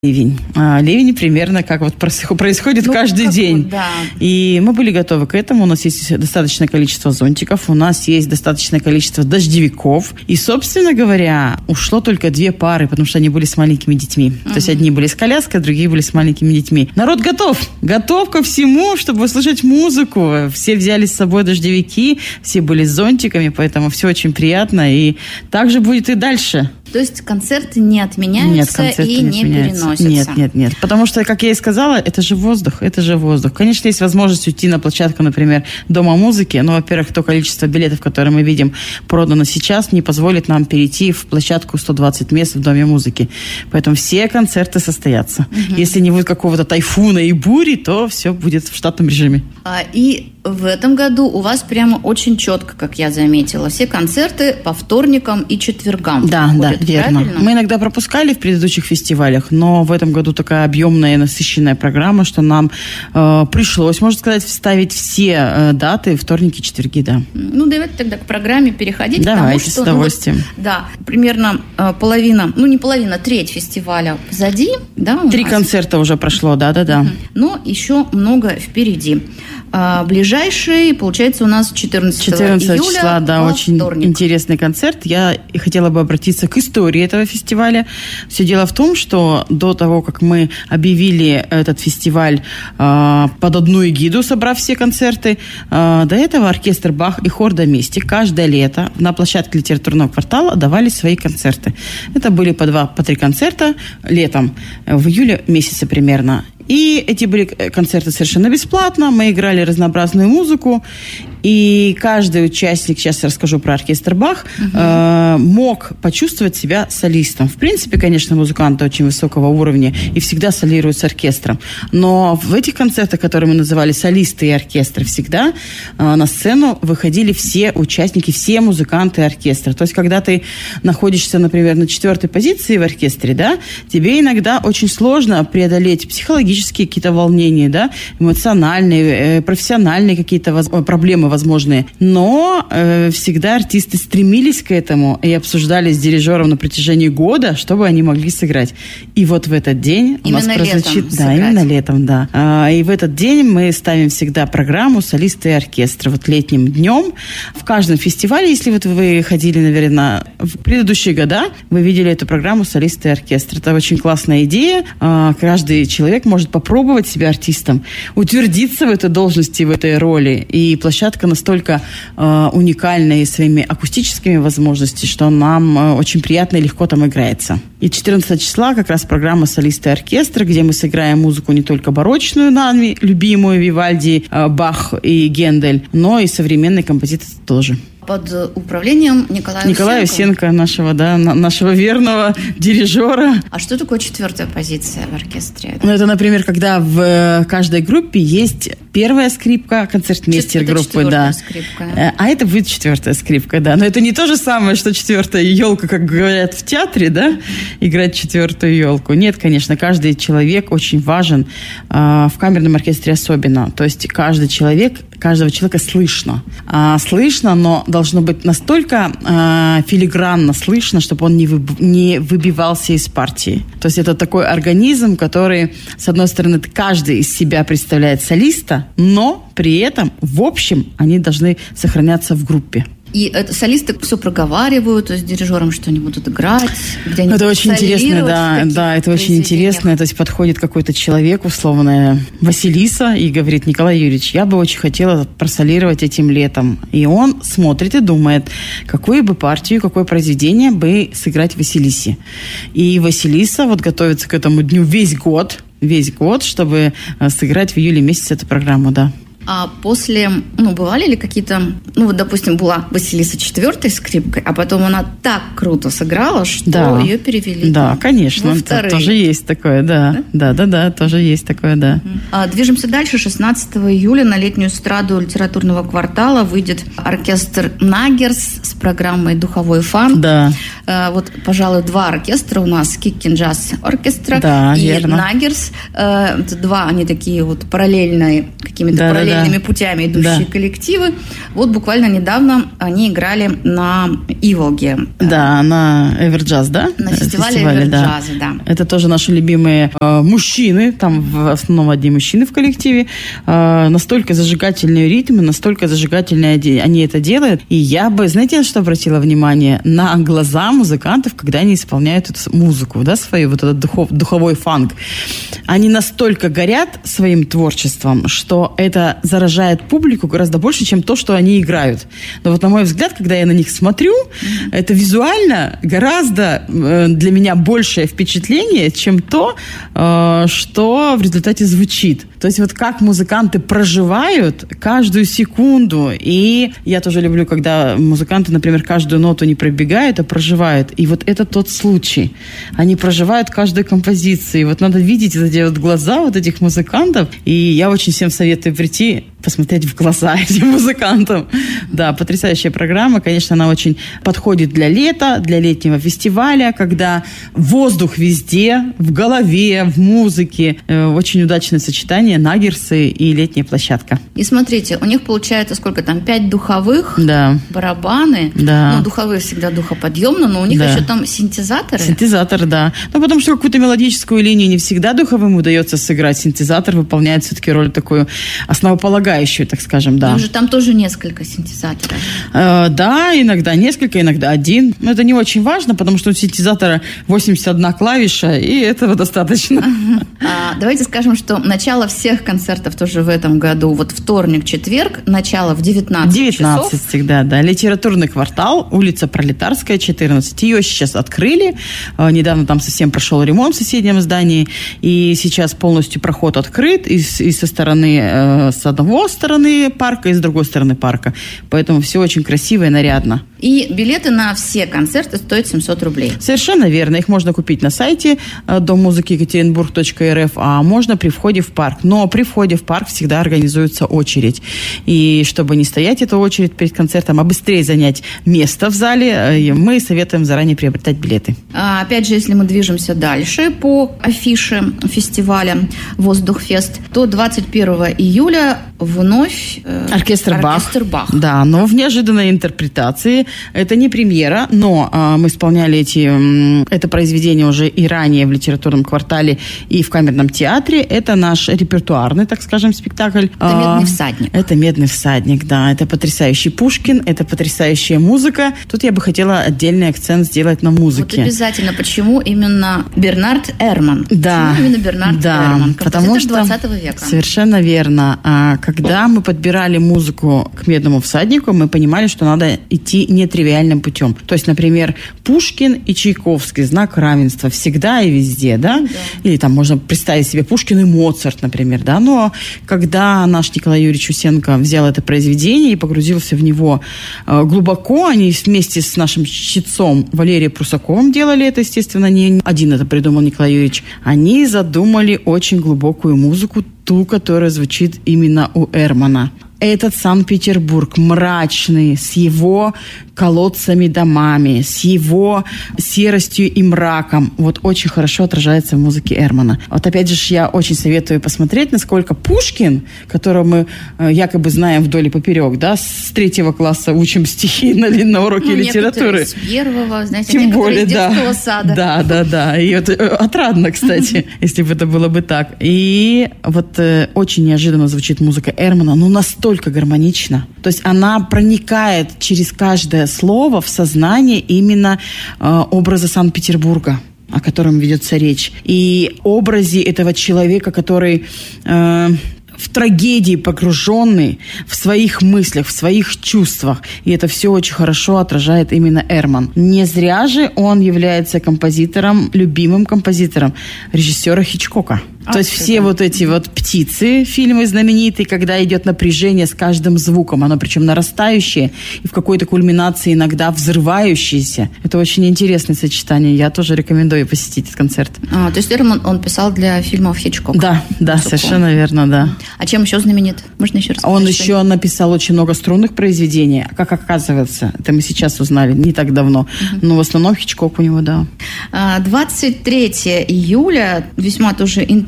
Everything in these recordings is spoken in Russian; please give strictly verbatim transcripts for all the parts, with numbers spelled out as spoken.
Ливень. А, ливень примерно как вот происходит ну, каждый день. Да. И мы были готовы к этому. У нас есть достаточное количество зонтиков, у нас есть достаточное количество дождевиков. И, собственно говоря, ушло только две пары, потому что они были с маленькими детьми. Uh-huh. То есть одни были с коляской, другие были с маленькими детьми. Народ готов. Готов ко всему, чтобы услышать музыку. Все взяли с собой дождевики, все были с зонтиками, поэтому все очень приятно. И так же будет и дальше. То есть концерты не отменяются нет, концерты и не, не переносятся? Нет, нет, нет. Потому что, как я и сказала, это же воздух, это же воздух. Конечно, есть возможность уйти на площадку, например, Дома музыки, но, во-первых, то количество билетов, которые мы видим продано сейчас, не позволит нам перейти в площадку сто двадцать мест в Доме музыки. Поэтому все концерты состоятся. Угу. Если не будет какого-то тайфуна и бури, то все будет в штатном режиме. А, и в этом году у вас прямо очень четко, как я заметила, все концерты по вторникам и четвергам. Да, ходят, да, верно. правильно? Мы иногда пропускали в предыдущих фестивалях, но в этом году такая объемная и насыщенная программа, что нам э, пришлось, можно сказать, вставить все э, даты, вторники, четверги, да. Ну, давайте тогда к программе переходить. Давайте, потому что, с удовольствием. Ну, вот, да, примерно э, половина, ну, не половина, треть фестиваля позади, да, у Три нас. концерта уже прошло, да-да-да. Угу. Но еще много впереди. А, ближайший, получается, у нас четырнадцатого июля, числа, да, очень вторник. Интересный концерт. Я хотела бы обратиться к истории этого фестиваля. Все дело в том, что до того, как мы объявили этот фестиваль э, под одну эгиду, собрав все концерты, э, до этого оркестр «Бах» и хор «Доместик» каждое лето на площадке литературного квартала давали свои концерты. Это были по два, по три концерта летом, в июле месяце примерно. И эти были концерты совершенно бесплатно. Мы играли разнообразную музыку. И каждый участник, сейчас я расскажу про оркестр «Бах», uh-huh. э, мог почувствовать себя солистом. В принципе, конечно, музыканты очень высокого уровня и всегда солируют с оркестром. Но в этих концертах, которые мы называли «Солисты и оркестр», всегда э, на сцену выходили все участники, все музыканты оркестра. То есть, когда ты находишься, например, на четвертой позиции в оркестре, да, тебе иногда очень сложно преодолеть психологические какие-то волнения, да, эмоциональные, э, профессиональные какие-то воз- проблемы возможные. Но э, всегда артисты стремились к этому и обсуждали с дирижером на протяжении года, чтобы они могли сыграть. И вот в этот день у именно нас прозвучит... Да, сыграть. именно летом, да. А, и в этот день мы ставим всегда программу «Солисты и оркестр». Вот летним днем в каждом фестивале, если вот вы ходили, наверное, в предыдущие года, вы видели эту программу «Солисты и оркестр». Это очень классная идея. А, каждый человек может попробовать себя артистом, утвердиться в этой должности, в этой роли. И площадка настолько э, уникальная своими акустическими возможностями, что нам э, очень приятно и легко там играется. И четырнадцатого числа как раз программа «Солисты и оркестр», где мы сыграем музыку не только барочную, нами любимую, Вивальди, э, Бах и Гендель, но и современные композиции тоже. Под управлением Николая Николая Усенко, нашего, да, нашего верного дирижера. А что такое четвертая позиция в оркестре? Ну, это, например, когда в каждой группе есть первая скрипка, концертмейстер это группы, да. Скрипка. А это будет четвертая скрипка, да. Но это не то же самое, что четвертая елка, как говорят в театре, да, играть четвертую елку. Нет, конечно, каждый человек очень важен, в камерном оркестре особенно. То есть каждый человек, каждого человека слышно. Слышно, но должно быть настолько э, филигранно слышно, чтобы он не, выб- не выбивался из партии. То есть это такой организм, который, с одной стороны, каждый из себя представляет солиста, но при этом, в общем, они должны сохраняться в группе. И это солисты все проговаривают, то есть дирижером, что они будут играть, где они это будут очень интересно, да, да, это очень интересно. То есть подходит какой-то человек, условно Василиса, и говорит: Николай Юрьевич, я бы очень хотела просолировать этим летом. И он смотрит и думает, какую бы партию, какое произведение бы сыграть Василисе. И Василиса вот готовится к этому дню весь год, весь год, чтобы сыграть в июле месяце эту программу, да. А после, ну, бывали ли какие-то, ну, вот, допустим, была Василиса четвертой скрипкой, а потом она так круто сыграла, что да. ее перевели. Да, конечно, тоже есть такое, да. Да, да, да, тоже есть такое, да. А, движемся дальше. шестнадцатого июля на летнюю эстраду литературного квартала выйдет оркестр «Нагерс» с программой «Духовой фан». Да. А, вот, пожалуй, два оркестра у нас: Киккин джаз оркестра да, и верно. «Нагерс». А, два, они такие вот параллельные, какими-то да, параллельными параллельными да. путями идущие да. коллективы. Вот буквально недавно они играли на Иволге. Да, на Эверджаз, да? На фестивале, фестивале Эверджаза, да. да. Это тоже наши любимые э, мужчины, там в основном одни мужчины в коллективе. Э, настолько зажигательные ритмы, настолько зажигательные они это делают. И я бы, знаете, на что обратила внимание? На глаза музыкантов, когда они исполняют эту музыку, да, свою, вот этот духов, духовой фанк. Они настолько горят своим творчеством, что это заражает публику гораздо больше, чем то, что они играют. Но вот на мой взгляд, когда я на них смотрю, mm-hmm. это визуально гораздо э, для меня большее впечатление, чем то, э, что в результате звучит. То есть вот как музыканты проживают каждую секунду. И я тоже люблю, когда музыканты, например, каждую ноту не пробегают, а проживают. И вот это тот случай. Они проживают каждую композицию. И вот надо видеть эти вот глаза вот этих музыкантов. И я очень всем советую прийти, посмотреть в глаза этим музыкантам. Да, потрясающая программа. Конечно, она очень подходит для лета, для летнего фестиваля, когда воздух везде, в голове, в музыке. Очень удачное сочетание наггерсы и летняя площадка. И смотрите, у них получается сколько там, пять духовых, да. барабаны. Да. Ну, духовые всегда духоподъемно, но у них да. еще там синтезаторы. Синтезатор, да. Ну, потому что какую-то мелодическую линию не всегда духовым удается сыграть. Синтезатор выполняет все-таки роль такую основополагающую, так скажем, да. У них же там тоже несколько синтезаторов. Э, да, иногда несколько, иногда один. Но это не очень важно, потому что у синтезатора восемьдесят одна клавиша, и этого достаточно. А, давайте скажем, что начало всех концертов тоже в этом году, вот вторник, четверг, начало в девятнадцать часов. девятнадцать всегда, да. Литературный квартал, улица Пролетарская, четырнадцать. Ее сейчас открыли. Недавно там совсем прошел ремонт в соседнем здании, и сейчас полностью проход открыт и, и со стороны, э, с одного стороны парка, и с другой стороны парка. Поэтому все очень красиво и нарядно. И билеты на все концерты стоят семьсот рублей. Совершенно верно. Их можно купить на сайте дом музыки екатеринбург точка эр эф, а можно при входе в парк. Но при входе в парк всегда организуется очередь. И чтобы не стоять эту очередь перед концертом, а быстрее занять место в зале, мы советуем заранее приобретать билеты. А, опять же, если мы движемся дальше по афише фестиваля «Воздухфест», то двадцать первого июля вновь э, оркестр, оркестр Бах. Бах. Да, но в неожиданной интерпретации. Это не премьера, но а, мы исполняли эти, это произведение уже и ранее в литературном квартале и в камерном театре. Это наш репертуарный, так скажем, спектакль. Это «Медный всадник». Это «Медный всадник», да. Это потрясающий Пушкин, это потрясающая музыка. Тут я бы хотела отдельный акцент сделать на музыке. Вот обязательно. Почему именно Бернард Эрман? Да. Почему именно Бернард да, Эрман? Потому что двадцатого века. Совершенно верно. Когда мы подбирали музыку к «Медному всаднику», мы понимали, что надо идти нетривиальным путем. То есть, например, Пушкин и Чайковский, знак равенства всегда и везде, да? да. Или там можно представить себе Пушкин и Моцарт, например, да? Но когда наш Николай Юрьевич Усенко взял это произведение и погрузился в него глубоко, они вместе с нашим чтецом Валерием Прусаковым делали это, естественно, не один это придумал Николай Юрьевич, они задумали очень глубокую музыку, ту, которая звучит именно у Эрмана. Этот Санкт-Петербург мрачный, с его колодцами домами, с его серостью и мраком, вот очень хорошо отражается в музыке Эрмана. Вот опять же, я очень советую посмотреть, насколько Пушкин, которого мы э, якобы знаем вдоль и поперек, да, с третьего класса учим стихи на, на уроке ну, литературы. С первого, знаете, тем более, из детского да, сада. Да, да, да. И это отрадно, кстати, если бы это было бы так. И вот э, очень неожиданно звучит музыка Эрмана, ну настолько Только гармонично. То есть она проникает через каждое слово в сознание именно э, образа Санкт-Петербурга, о котором ведется речь. И образе этого человека, который э, в трагедии погруженный, в своих мыслях, в своих чувствах. И это все очень хорошо отражает именно Эрман. Не зря же он является композитором, любимым композитором режиссера Хичкока. То есть все вот эти вот птицы, фильмы знаменитые, когда идет напряжение с каждым звуком, оно причем нарастающее и в какой-то кульминации иногда взрывающееся. Это очень интересное сочетание. Я тоже рекомендую посетить этот концерт. А, то есть Эрман он писал для фильмов Хичкока? Да, да, Сукон. Совершенно верно, да. А чем еще знаменит? Можно еще раз Он еще что? написал очень много струнных произведений. Как оказывается, это мы сейчас узнали, не так давно. Угу. Но в основном Хичкок у него, да. двадцать третьего июля, весьма тоже интересно,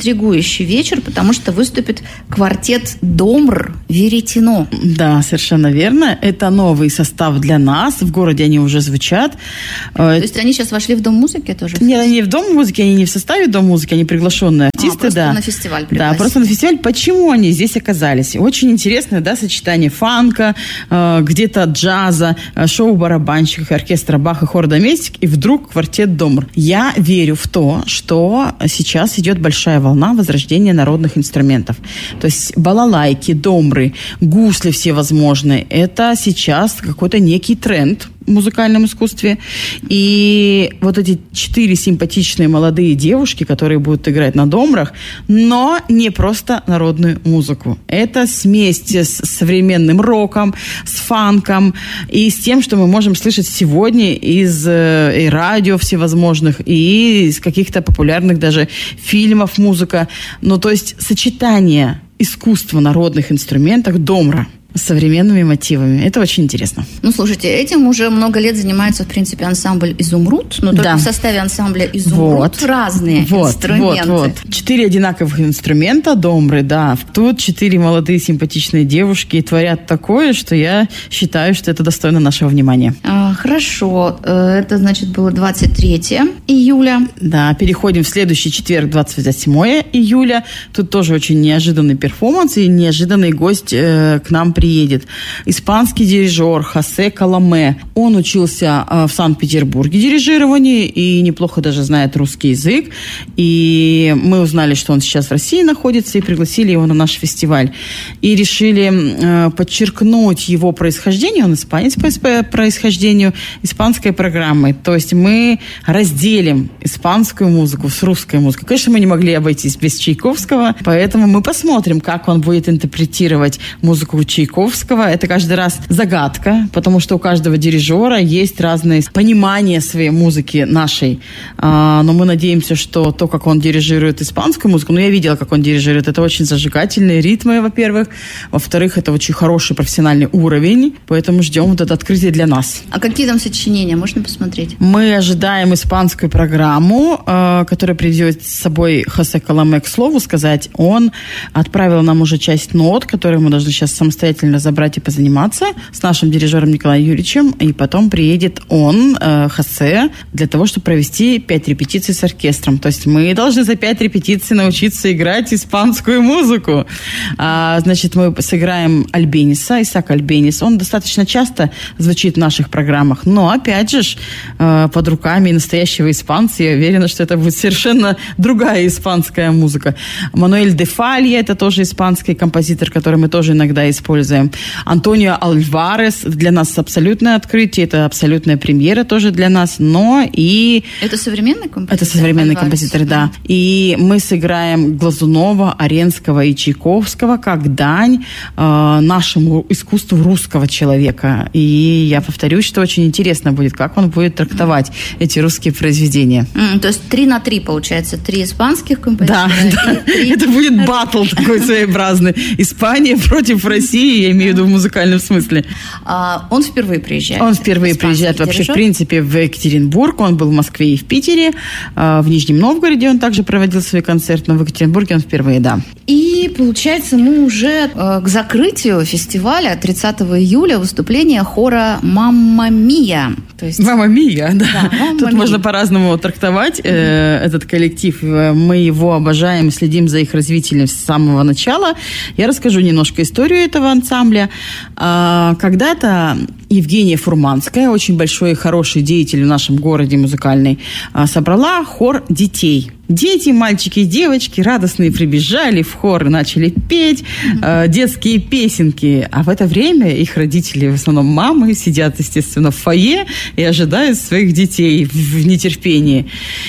интригующий вечер, потому что выступит квартет «Домр Веретено». Да, совершенно верно. Это новый состав для нас. В городе они уже звучат. То есть они сейчас вошли в Дом музыки тоже? Нет, они в Дом музыки, они не в составе Дом музыки, они приглашенные артисты. А, просто да. на фестиваль пригласили. Да, просто на фестиваль. Почему они здесь оказались? Очень интересное, да, сочетание фанка, э, где-то джаза, шоу барабанщиков, оркестра Бах и хор «Доместик», и вдруг квартет «Домр». Я верю в то, что сейчас идет большая волна возрождения народных инструментов. То есть балалайки, домры, гусли всевозможные. Это сейчас какой-то некий тренд в музыкальном искусстве. И вот эти четыре симпатичные молодые девушки, которые будут играть на домрах, но не просто народную музыку. Это смесь с современным роком, с фанком и с тем, что мы можем слышать сегодня из и радио всевозможных, и из каких-то популярных даже фильмов музыка. Ну, то есть сочетание искусства народных инструментов домра с современными мотивами. Это очень интересно. Ну, слушайте, этим уже много лет занимается, в принципе, ансамбль «Изумруд», но только да. в составе ансамбля «Изумруд» вот. разные вот, инструменты. Вот, вот. Четыре одинаковых инструмента, домры, да. Тут четыре молодые симпатичные девушки творят такое, что я считаю, что это достойно нашего внимания. А, хорошо. Это, значит, было двадцать третьего июля. Да, переходим в следующий четверг, двадцать седьмого июля. Тут тоже очень неожиданный перформанс и неожиданный гость э, к нам приехал. приедет испанский дирижер Хосе Коломе. Он учился в Санкт-Петербурге дирижированию и неплохо даже знает русский язык. И мы узнали, что он сейчас в России находится, и пригласили его на наш фестиваль. И решили подчеркнуть его происхождение. Он испанец по происхождению, испанской программой. То есть мы разделим испанскую музыку с русской музыкой. Конечно, мы не могли обойтись без Чайковского, поэтому мы посмотрим, как он будет интерпретировать музыку Чайковского. Это каждый раз загадка, потому что у каждого дирижера есть разные понимания своей музыки нашей. А, но мы надеемся, что то, как он дирижирует испанскую музыку, ну, я видела, как он дирижирует, это очень зажигательные ритмы, во-первых. Во-вторых, это очень хороший профессиональный уровень, поэтому ждем вот это открытие для нас. А какие там сочинения? Можно посмотреть? Мы ожидаем испанскую программу, которая приведет с собой Хосе Коломе, к слову сказать. Он отправил нам уже часть нот, которые мы должны сейчас самостоятельно разобрать и позаниматься с нашим дирижером Николаем Юрьевичем, и потом приедет он, э, Хосе, для того, чтобы провести пять репетиций с оркестром. То есть мы должны за пять репетиций научиться играть испанскую музыку. А, значит, мы сыграем Альбениса, Исаак Альбенис. Он достаточно часто звучит в наших программах, но, опять же, э, под руками настоящего испанца. Я уверена, что это будет совершенно другая испанская музыка. Мануэль де Фалья, это тоже испанский композитор, который мы тоже иногда используем. Антонио Альварес, для нас абсолютное открытие, это абсолютная премьера тоже для нас, но и... Это современный композитор? Это современный Альварес. композитор, да. И мы сыграем Глазунова, Аренского и Чайковского как дань э, нашему искусству русского человека. И я повторюсь, что очень интересно будет, как он будет трактовать mm. эти русские произведения. Mm, то есть три на три, получается, три испанских композитора? Да, три... это будет баттл такой своеобразный. Испания против России, я имею в виду в музыкальном смысле. А, он впервые приезжает? Он впервые приезжает вообще, дирижер? В принципе, в Екатеринбург. Он был в Москве и в Питере. А, в Нижнем Новгороде он также проводил свой концерт, но в Екатеринбурге он впервые, да. И, получается, мы уже э, к закрытию фестиваля тридцатого июля выступление хора «Мамма Мия». То есть... «Мамма Мия», да. да Мамма Тут Мия. Можно по-разному трактовать э, этот коллектив. Мы его обожаем, следим за их развитием с самого начала. Я расскажу немножко историю этого ансамбля. А, когда-то Евгения Фурманская, очень большой и хороший деятель в нашем городе музыкальный, а, собрала хор детей. Дети, мальчики и девочки радостные прибежали в хор и начали петь э, детские песенки. А в это время их родители, в основном мамы, сидят, естественно, в фойе и ожидают своих детей в, в нетерпении.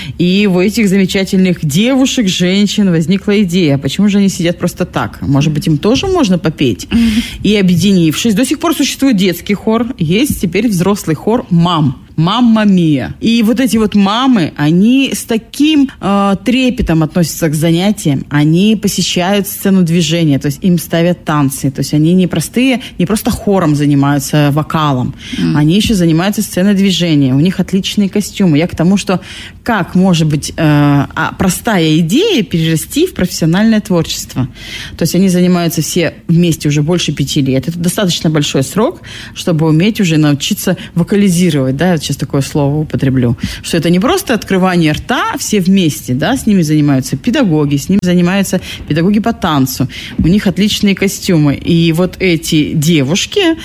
И у этих замечательных девушек, женщин возникла идея, почему же они сидят просто так? Может быть, им тоже можно попеть? И объединившись, до сих пор существует детский хор, есть теперь взрослый хор мам. «Мамма Мия». И вот эти вот мамы, они с таким э, трепетом относятся к занятиям, они посещают сцену движения, то есть им ставят танцы, то есть они не простые, не просто хором занимаются, вокалом, mm. они еще занимаются сценой движения, у них отличные костюмы. Я к тому, что как может быть э, простая идея перерасти в профессиональное творчество. То есть они занимаются все вместе уже больше пяти лет. Это достаточно большой срок, чтобы уметь уже научиться вокализировать, да, я сейчас такое слово употреблю, что это не просто открывание рта, все вместе, да, с ними занимаются педагоги, с ними занимаются педагоги по танцу, у них отличные костюмы. И вот эти девушки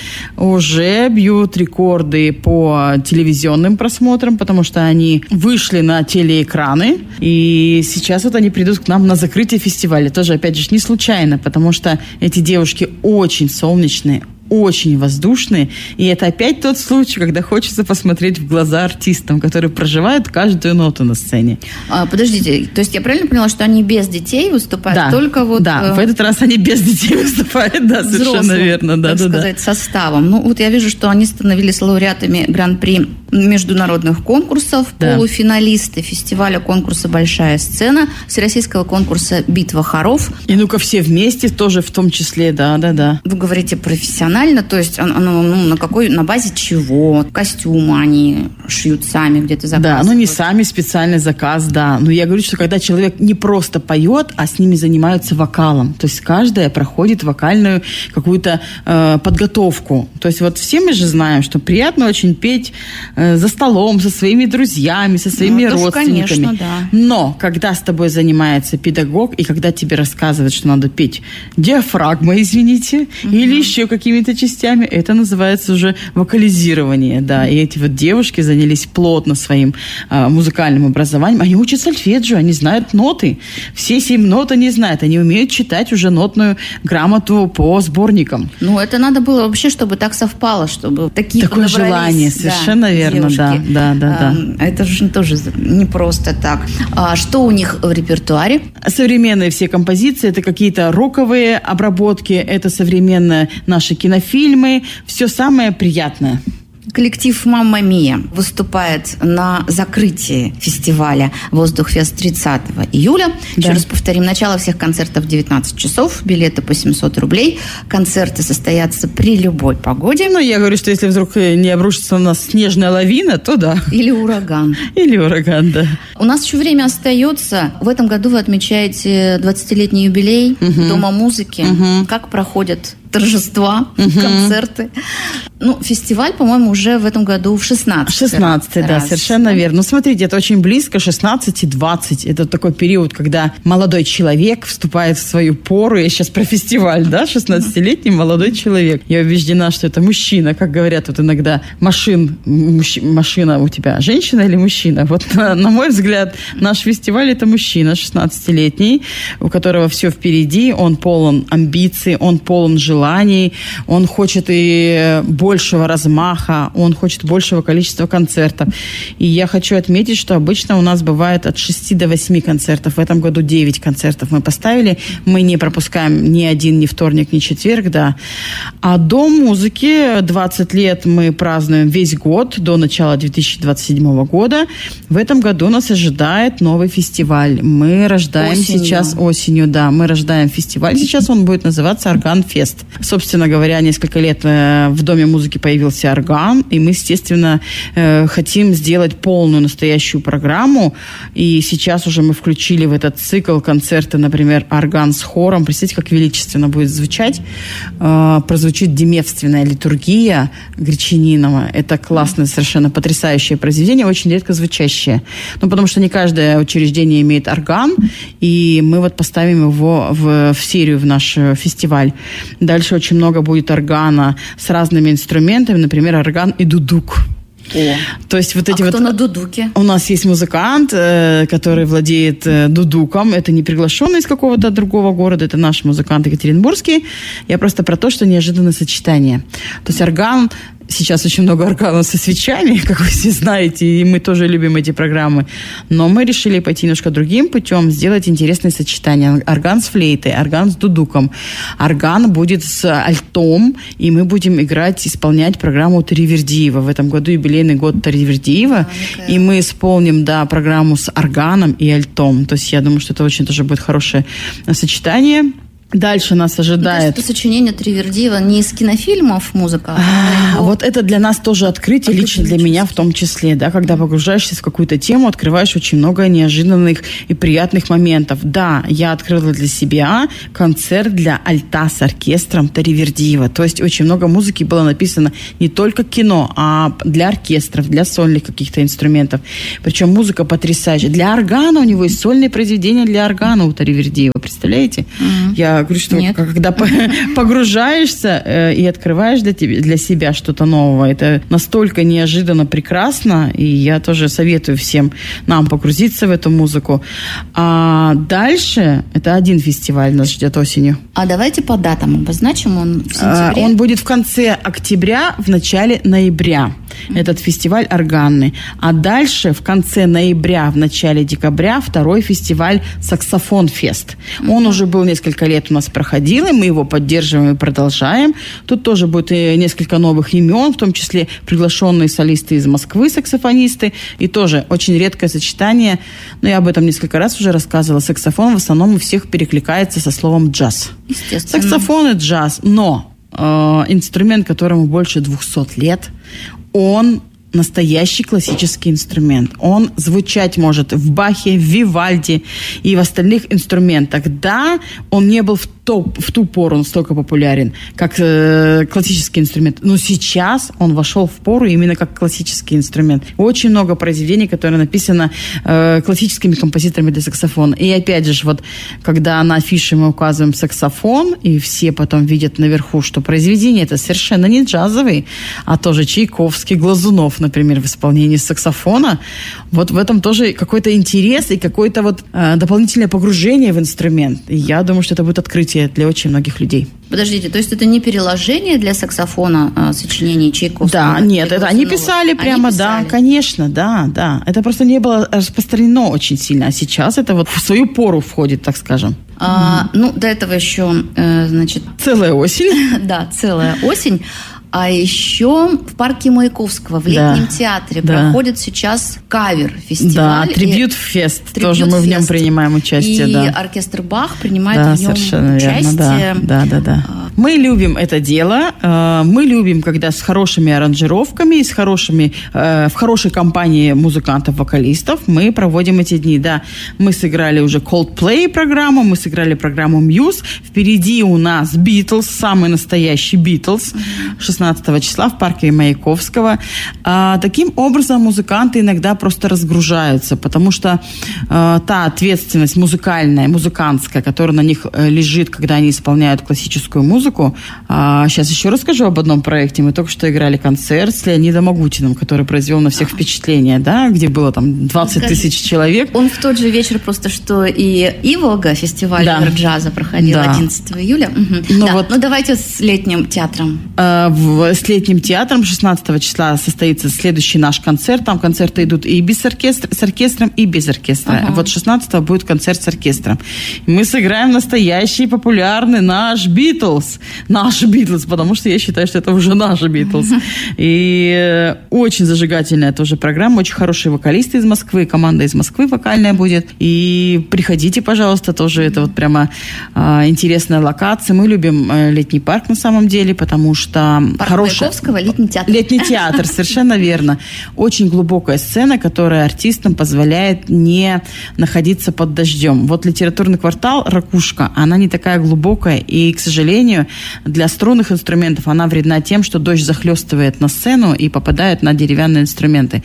уже бьют рекорды по телевизионным просмотрам, потому что они вышли на телеэкраны, и сейчас вот они придут к нам на закрытие фестиваля. Тоже, опять же, не случайно, потому что эти девушки очень солнечные, очень воздушные. И это опять тот случай, когда хочется посмотреть в глаза артистам, которые проживают каждую ноту на сцене. А, подождите, то есть я правильно поняла, что они без детей выступают? Да, только вот... Да, э... в этот раз они без детей выступают, да, совершенно взрослым, верно. Да, так да, сказать, да. составом. Ну, вот я вижу, что они становились лауреатами гран-при международных конкурсов, да. полуфиналисты фестиваля конкурса «Большая сцена», всероссийского конкурса «Битва хоров». И ну-ка все вместе тоже в том числе, да, да, да. Вы говорите профессионально, то есть оно, ну, на какой, на базе чего? Костюмы они шьют сами, где-то заказывают? Да, ну не сами, специальный заказ, да. Но я говорю, что когда человек не просто поет, а с ними занимаются вокалом, то есть каждая проходит вокальную какую-то э, подготовку. То есть вот все мы же знаем, что приятно очень петь э, за столом, со своими друзьями, со своими ну, родственниками. Конечно, да. Но когда с тобой занимается педагог, и когда тебе рассказывают, что надо петь диафрагмой, извините, угу. или еще какими-то частями, это называется уже вокализирование, да, и эти вот девушки занялись плотно своим э, музыкальным образованием, они учат сольфеджио, они знают ноты, все семь нот они знают, они умеют читать уже нотную грамоту по сборникам. Ну, это надо было вообще, чтобы так совпало, чтобы такие такое желание, совершенно да, верно, девушки. да, да, да, а, да. Это же тоже не просто так. А что у них в репертуаре? Современные все композиции, это какие-то роковые обработки, это современные наши кинофильмы, фильмы, все самое приятное. Коллектив «Мамма Мия» выступает на закрытии фестиваля «Воздухфест» тридцатого июля. Да. Еще раз повторим, начало всех концертов в девятнадцать часов, билеты по семьсот рублей. Концерты состоятся при любой погоде. Ну, я говорю, что если вдруг не обрушится на нас снежная лавина, то да. Или ураган. Или ураган, да. У нас еще время остается. В этом году вы отмечаете двадцатилетний юбилей угу. Дома музыки. Угу. Как проходят торжества, угу. концерты. Ну, фестиваль, по-моему, уже в этом году в шестнадцатый. шестнадцатый, да, совершенно верно. Ну, смотрите, это очень близко, шестнадцать и двадцать. Это такой период, когда молодой человек вступает в свою пору. Я сейчас про фестиваль, да, шестнадцатилетний молодой человек. Я убеждена, что это мужчина, как говорят вот иногда, машин, мужч, машина у тебя женщина или мужчина? Вот, на, на мой взгляд, наш фестиваль – это мужчина шестнадцатилетний, у которого все впереди, он полон амбиций, он полон желаний, желаний, он хочет и большего размаха, он хочет большего количества концертов. И я хочу отметить, что обычно у нас бывает от шести до восьми концертов. В этом году девять концертов мы поставили. Мы не пропускаем ни один, ни вторник, ни четверг, да. А Дом музыки двадцать лет мы празднуем весь год, до начала две тысячи двадцать седьмого года. В этом году нас ожидает новый фестиваль. Мы рождаем осенью. сейчас осенью, да, мы рождаем фестиваль. Сейчас он будет называться «Орган-фест». Собственно говоря, несколько лет в Доме музыки появился орган, и мы, естественно, хотим сделать полную настоящую программу. И сейчас уже мы включили в этот цикл концерты, например, орган с хором. Представьте, как величественно будет звучать. Прозвучит демевственная литургия Гречанинова. Это классное, совершенно потрясающее произведение, очень редко звучащее. Ну, потому что не каждое учреждение имеет орган, и мы вот поставим его в, в серию в наш фестиваль. Дальше очень много будет органа с разными инструментами, например, орган и дудук. О. То есть вот эти а вот... кто на дудуке? У нас есть музыкант, э, который владеет э, дудуком. Это не приглашенный из какого-то другого города, это наш музыкант екатеринбургский. Я просто про то, что неожиданное сочетание. То есть орган сейчас очень много органов со свечами, как вы все знаете, и мы тоже любим эти программы. Но мы решили пойти немножко другим путем, сделать интересные сочетания. Орган с флейтой, орган с дудуком. Орган будет с альтом, и мы будем играть, исполнять программу Таривердиева. В этом году юбилейный год Таривердиева, а, и мы исполним, да, программу с органом и альтом. То есть я думаю, что это очень тоже будет хорошее сочетание. Дальше нас ожидает... Это сочинение Таривердиева не из кинофильмов музыка? А, его... Вот это для нас тоже открытие, открытие лично для личность. Меня в том числе. Да, когда погружаешься в какую-то тему, открываешь очень много неожиданных и приятных моментов. Да, я открыла для себя концерт для альта с оркестром Таривердиева. То есть очень много музыки было написано не только кино, а для оркестров, для сольных каких-то инструментов. Причем музыка потрясающая. Для органа у него есть сольные произведения для органа у Таривердиева. Представляете? Mm-hmm. Я говорю, что Нет. когда погружаешься э, и открываешь для, тебя, для себя что-то новое, это настолько неожиданно прекрасно, и я тоже советую всем нам погрузиться в эту музыку. А дальше, это один фестиваль нас ждет осенью. А давайте по датам обозначим, он в сентябре? А, он будет в конце октября, в начале ноября. Mm-hmm. Этот фестиваль органный. А дальше, в конце ноября, в начале декабря, второй фестиваль «Саксофон-фест». Mm-hmm. Он уже был несколько лет у нас проходил, и мы его поддерживаем и продолжаем. Тут тоже будет и несколько новых имен, в том числе приглашенные солисты из Москвы, саксофонисты. И тоже очень редкое сочетание. Но я об этом несколько раз уже рассказывала. Саксофон в основном у всех перекликается со словом «джаз». Естественно. Саксофон и джаз. Но э, инструмент, которому больше двухсот лет, он настоящий классический инструмент. Он звучать может в Бахе, в Вивальди и в остальных инструментах. Да, он не был в, то, в ту пору настолько популярен, как э, классический инструмент. Но сейчас он вошел в пору именно как классический инструмент. Очень много произведений, которые написаны э, классическими композиторами для саксофона. И опять же, вот, когда на афише мы указываем саксофон, и все потом видят наверху, что произведение это совершенно не джазовый, а тоже Чайковский, Глазунов, например, в исполнении саксофона. Вот в этом тоже какой-то интерес и какое-то вот э, дополнительное погружение в инструмент. И я думаю, что это будет открытие для очень многих людей. Подождите, то есть это не переложение для саксофона э, сочинений Чайковского? Да, нет, это они писали прямо, они писали. Да, конечно, да, да. Это просто не было распространено очень сильно, а сейчас это вот в свою пору входит, так скажем. А, mm-hmm. Ну, до этого еще, э, значит... Целая осень. Да, целая осень. А еще в парке Маяковского, в летнем да, театре, да. проходит сейчас кавер-фестиваль. Да, трибьют-фест. Тоже мы в нем принимаем участие. И да. оркестр Бах принимает да, в нем участие. Верно, да, да, да, да. А... Мы любим это дело. Мы любим, когда с хорошими аранжировками, с хорошими, в хорошей компании музыкантов-вокалистов мы проводим эти дни. Да, мы сыграли уже Coldplay программу, мы сыграли программу Muse. Впереди у нас Beatles, самый настоящий Beatles. шестнадцатого числа в парке Маяковского. А, таким образом, музыканты иногда просто разгружаются, потому что а, та ответственность музыкальная, музыкантская, которая на них лежит, когда они исполняют классическую музыку. А, сейчас еще расскажу об одном проекте. Мы только что играли концерт с Леонидом Агутиным, который произвел на всех впечатление, да, где было там двадцать тысяч человек. Он в тот же вечер просто что и Иволга, фестиваль да. джаза проходил да. одиннадцатого июля. Угу. Ну, да. вот, ну давайте с летним театром. А, в, с летним театром шестнадцатого числа состоится следующий наш концерт. Там концерты идут и без оркестра, с оркестром, и без оркестра. Ага. Вот шестнадцатого будет концерт с оркестром. Мы сыграем настоящий популярный наш Битлз. Наш Битлз, потому что я считаю, что это уже наш Битлз. И э, очень зажигательная тоже программа. Очень хорошие вокалисты из Москвы. Команда из Москвы вокальная будет. И приходите, пожалуйста, тоже это вот прямо э, интересная локация. Мы любим э, летний парк на самом деле, потому что парк хороший... Маяковского, летний театр. Летний театр, совершенно верно. Очень глубокая сцена, которая артистам позволяет не находиться под дождем. Вот литературный квартал «Ракушка», она не такая глубокая, и, к сожалению, для струнных инструментов она вредна тем, что дождь захлестывает на сцену и попадает на деревянные инструменты.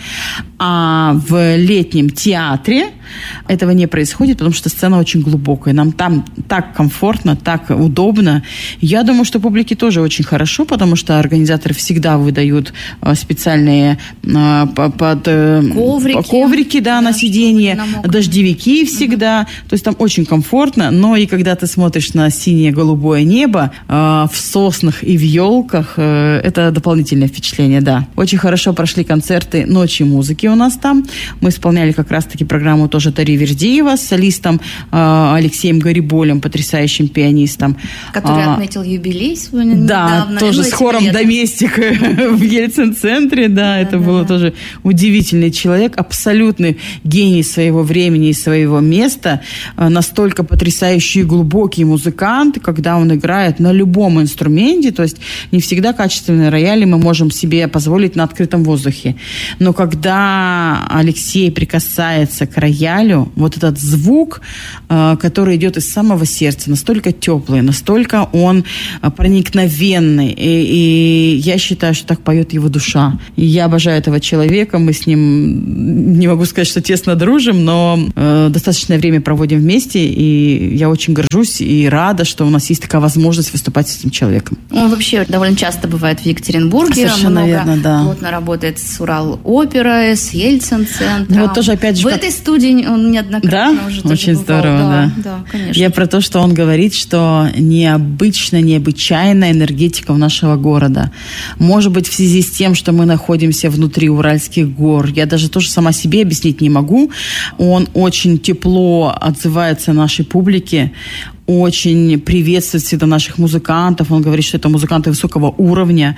А в летнем театре этого не происходит, потому что сцена очень глубокая. Нам там, там так комфортно, так удобно. Я думаю, что публике тоже очень хорошо, потому что организаторы всегда выдают специальные под коврики, коврики да, да, на сиденье, дождевики всегда. Угу. То есть там очень комфортно. Но и когда ты смотришь на синее-голубое небо в соснах и в елках, это дополнительное впечатление, да. Очень хорошо прошли концерты «Ночи музыки» у нас там. Мы исполняли как раз-таки программу тоже Тари Вердиева с солистом Алексеем Гариболем, потрясающим пианистом. Который а, отметил юбилей свой недавно. Да, тоже ну, с хором «Доместик» в Ельцин-центре. Да, да, это да, был да. тоже удивительный человек, абсолютный гений своего времени и своего места. Настолько потрясающий и глубокий музыкант, когда он играет на любом инструменте. То есть не всегда качественные рояли мы можем себе позволить на открытом воздухе. Но когда Алексей прикасается к роялю, вот этот звук, который идет из самого сердца, настолько теплый, настолько он проникновенный. И, и я считаю, что так поет его душа. И я обожаю этого человека. Мы с ним, не могу сказать, что тесно дружим, но э, достаточное время проводим вместе. И я очень горжусь и рада, что у нас есть такая возможность выступать с этим человеком. Он вообще довольно часто бывает в Екатеринбурге. Совершенно много верно, да. Плотно работает с Урал-оперой, с Ельцин-центром. Вот тоже, опять же, в как... этой студии он неоднократно да? уже тоже Очень бывал. здорово, да. да. Да, конечно. Я про то, что он говорит, что необычно, необычайная энергетика у нашего города. Может быть, в связи с тем, что мы находимся внутри Уральских гор. Я даже тоже сама себе объяснить не могу. Он очень тепло отзывается о нашей публике, очень приветствует всегда наших музыкантов. Он говорит, что это музыканты высокого уровня,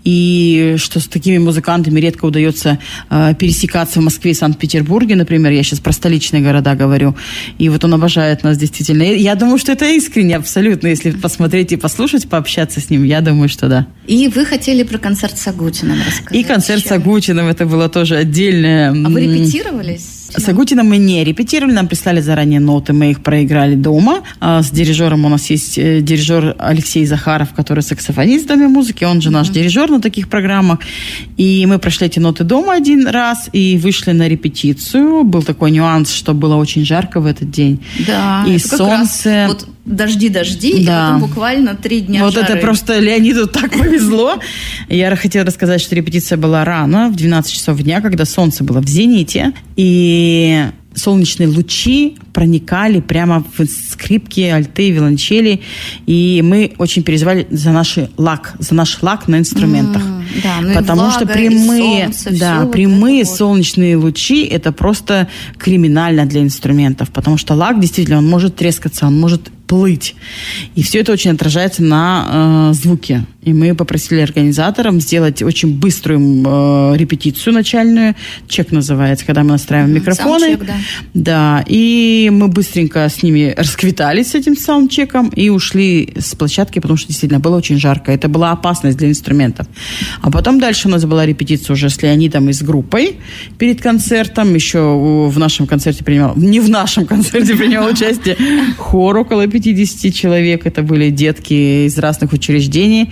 и что с такими музыкантами редко удается э, пересекаться в Москве и Санкт-Петербурге, например. Я сейчас про столичные города говорю. И вот он обожает нас действительно. И я думаю, что это искренне абсолютно. Если посмотреть и послушать, пообщаться с ним, я думаю, что да. И вы хотели про концерт с Агутиным рассказать. И концерт еще. с Агутиным, это было тоже отдельное. А вы репетировались? С Агутиным мы не репетировали, нам прислали заранее ноты, мы их проиграли дома. С дирижером у нас есть дирижер Алексей Захаров, который саксофонист в Доме музыки, он же наш mm-hmm. дирижер на таких программах. И мы прошли эти ноты дома один раз и вышли на репетицию. Был такой нюанс, что было очень жарко в этот день. Да, и это солнце... как раз вот дожди-дожди, да. и потом буквально три дня вот жары. Это просто Леониду так повезло. Я хотела рассказать, что репетиция была рано, в двенадцать часов дня, когда солнце было в зените, и солнечные лучи проникали прямо в скрипки, альты, виолончели, и мы очень переживали за наш лак, за наш лак на инструментах. Mm, да, ну потому влага, что прямые, солнце, да, прямые вот солнечные лучи – это просто криминально для инструментов, потому что лак действительно, он может трескаться, он может плыть. И все это очень отражается на э, звуке. И мы попросили организаторам сделать очень быструю э, репетицию начальную. Чек называется, когда мы настраиваем mm-hmm. микрофоны. Саундчек, да. Да. И мы быстренько с ними расквитались с этим саундчеком и ушли с площадки, потому что действительно было очень жарко. Это была опасность для инструментов. А потом дальше у нас была репетиция уже с Леонидом и с группой перед концертом. Еще в нашем концерте принимал... Не в нашем концерте принимал участие хор около пятьдесят человек. Это были детки из разных учреждений.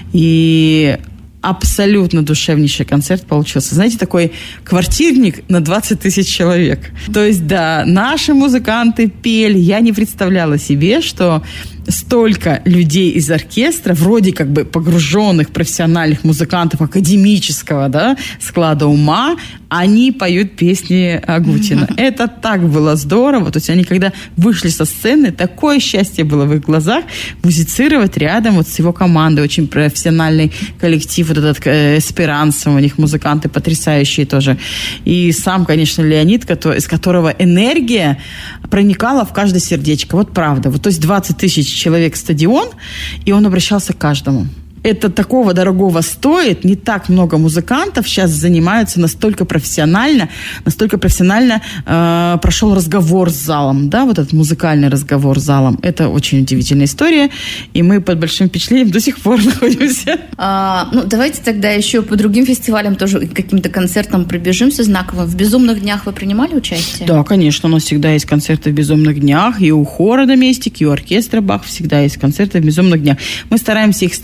И абсолютно душевнейший концерт получился. Знаете, такой квартирник на двадцать тысяч человек. То есть, да, наши музыканты пели. Я не представляла себе, что столько людей из оркестра, вроде как бы погруженных профессиональных музыкантов академического, да, склада ума, они поют песни Агутина. Это так было здорово. То есть они, когда вышли со сцены, такое счастье было в их глазах музицировать рядом вот с его командой. Очень профессиональный коллектив, вот этот Эсперанса, у них музыканты потрясающие тоже. И сам, конечно, Леонид, из которого энергия проникала в каждое сердечко. Вот правда. Вот, то есть двадцать тысяч человек стадион, и он обращался к каждому. Это такого дорогого стоит. Не так много музыкантов сейчас занимаются настолько профессионально, настолько профессионально э, прошел разговор с залом, да, вот этот музыкальный разговор с залом. Это очень удивительная история, и мы под большим впечатлением до сих пор находимся. А, ну, давайте тогда еще по другим фестивалям тоже каким-то концертам пробежимся знаковым. В «Безумных днях» вы принимали участие? Да, конечно, у нас всегда есть концерты в «Безумных днях», и у хора «Доместик», и у оркестра «Бах» всегда есть концерты в «Безумных днях». Мы стараемся их ставить на нашем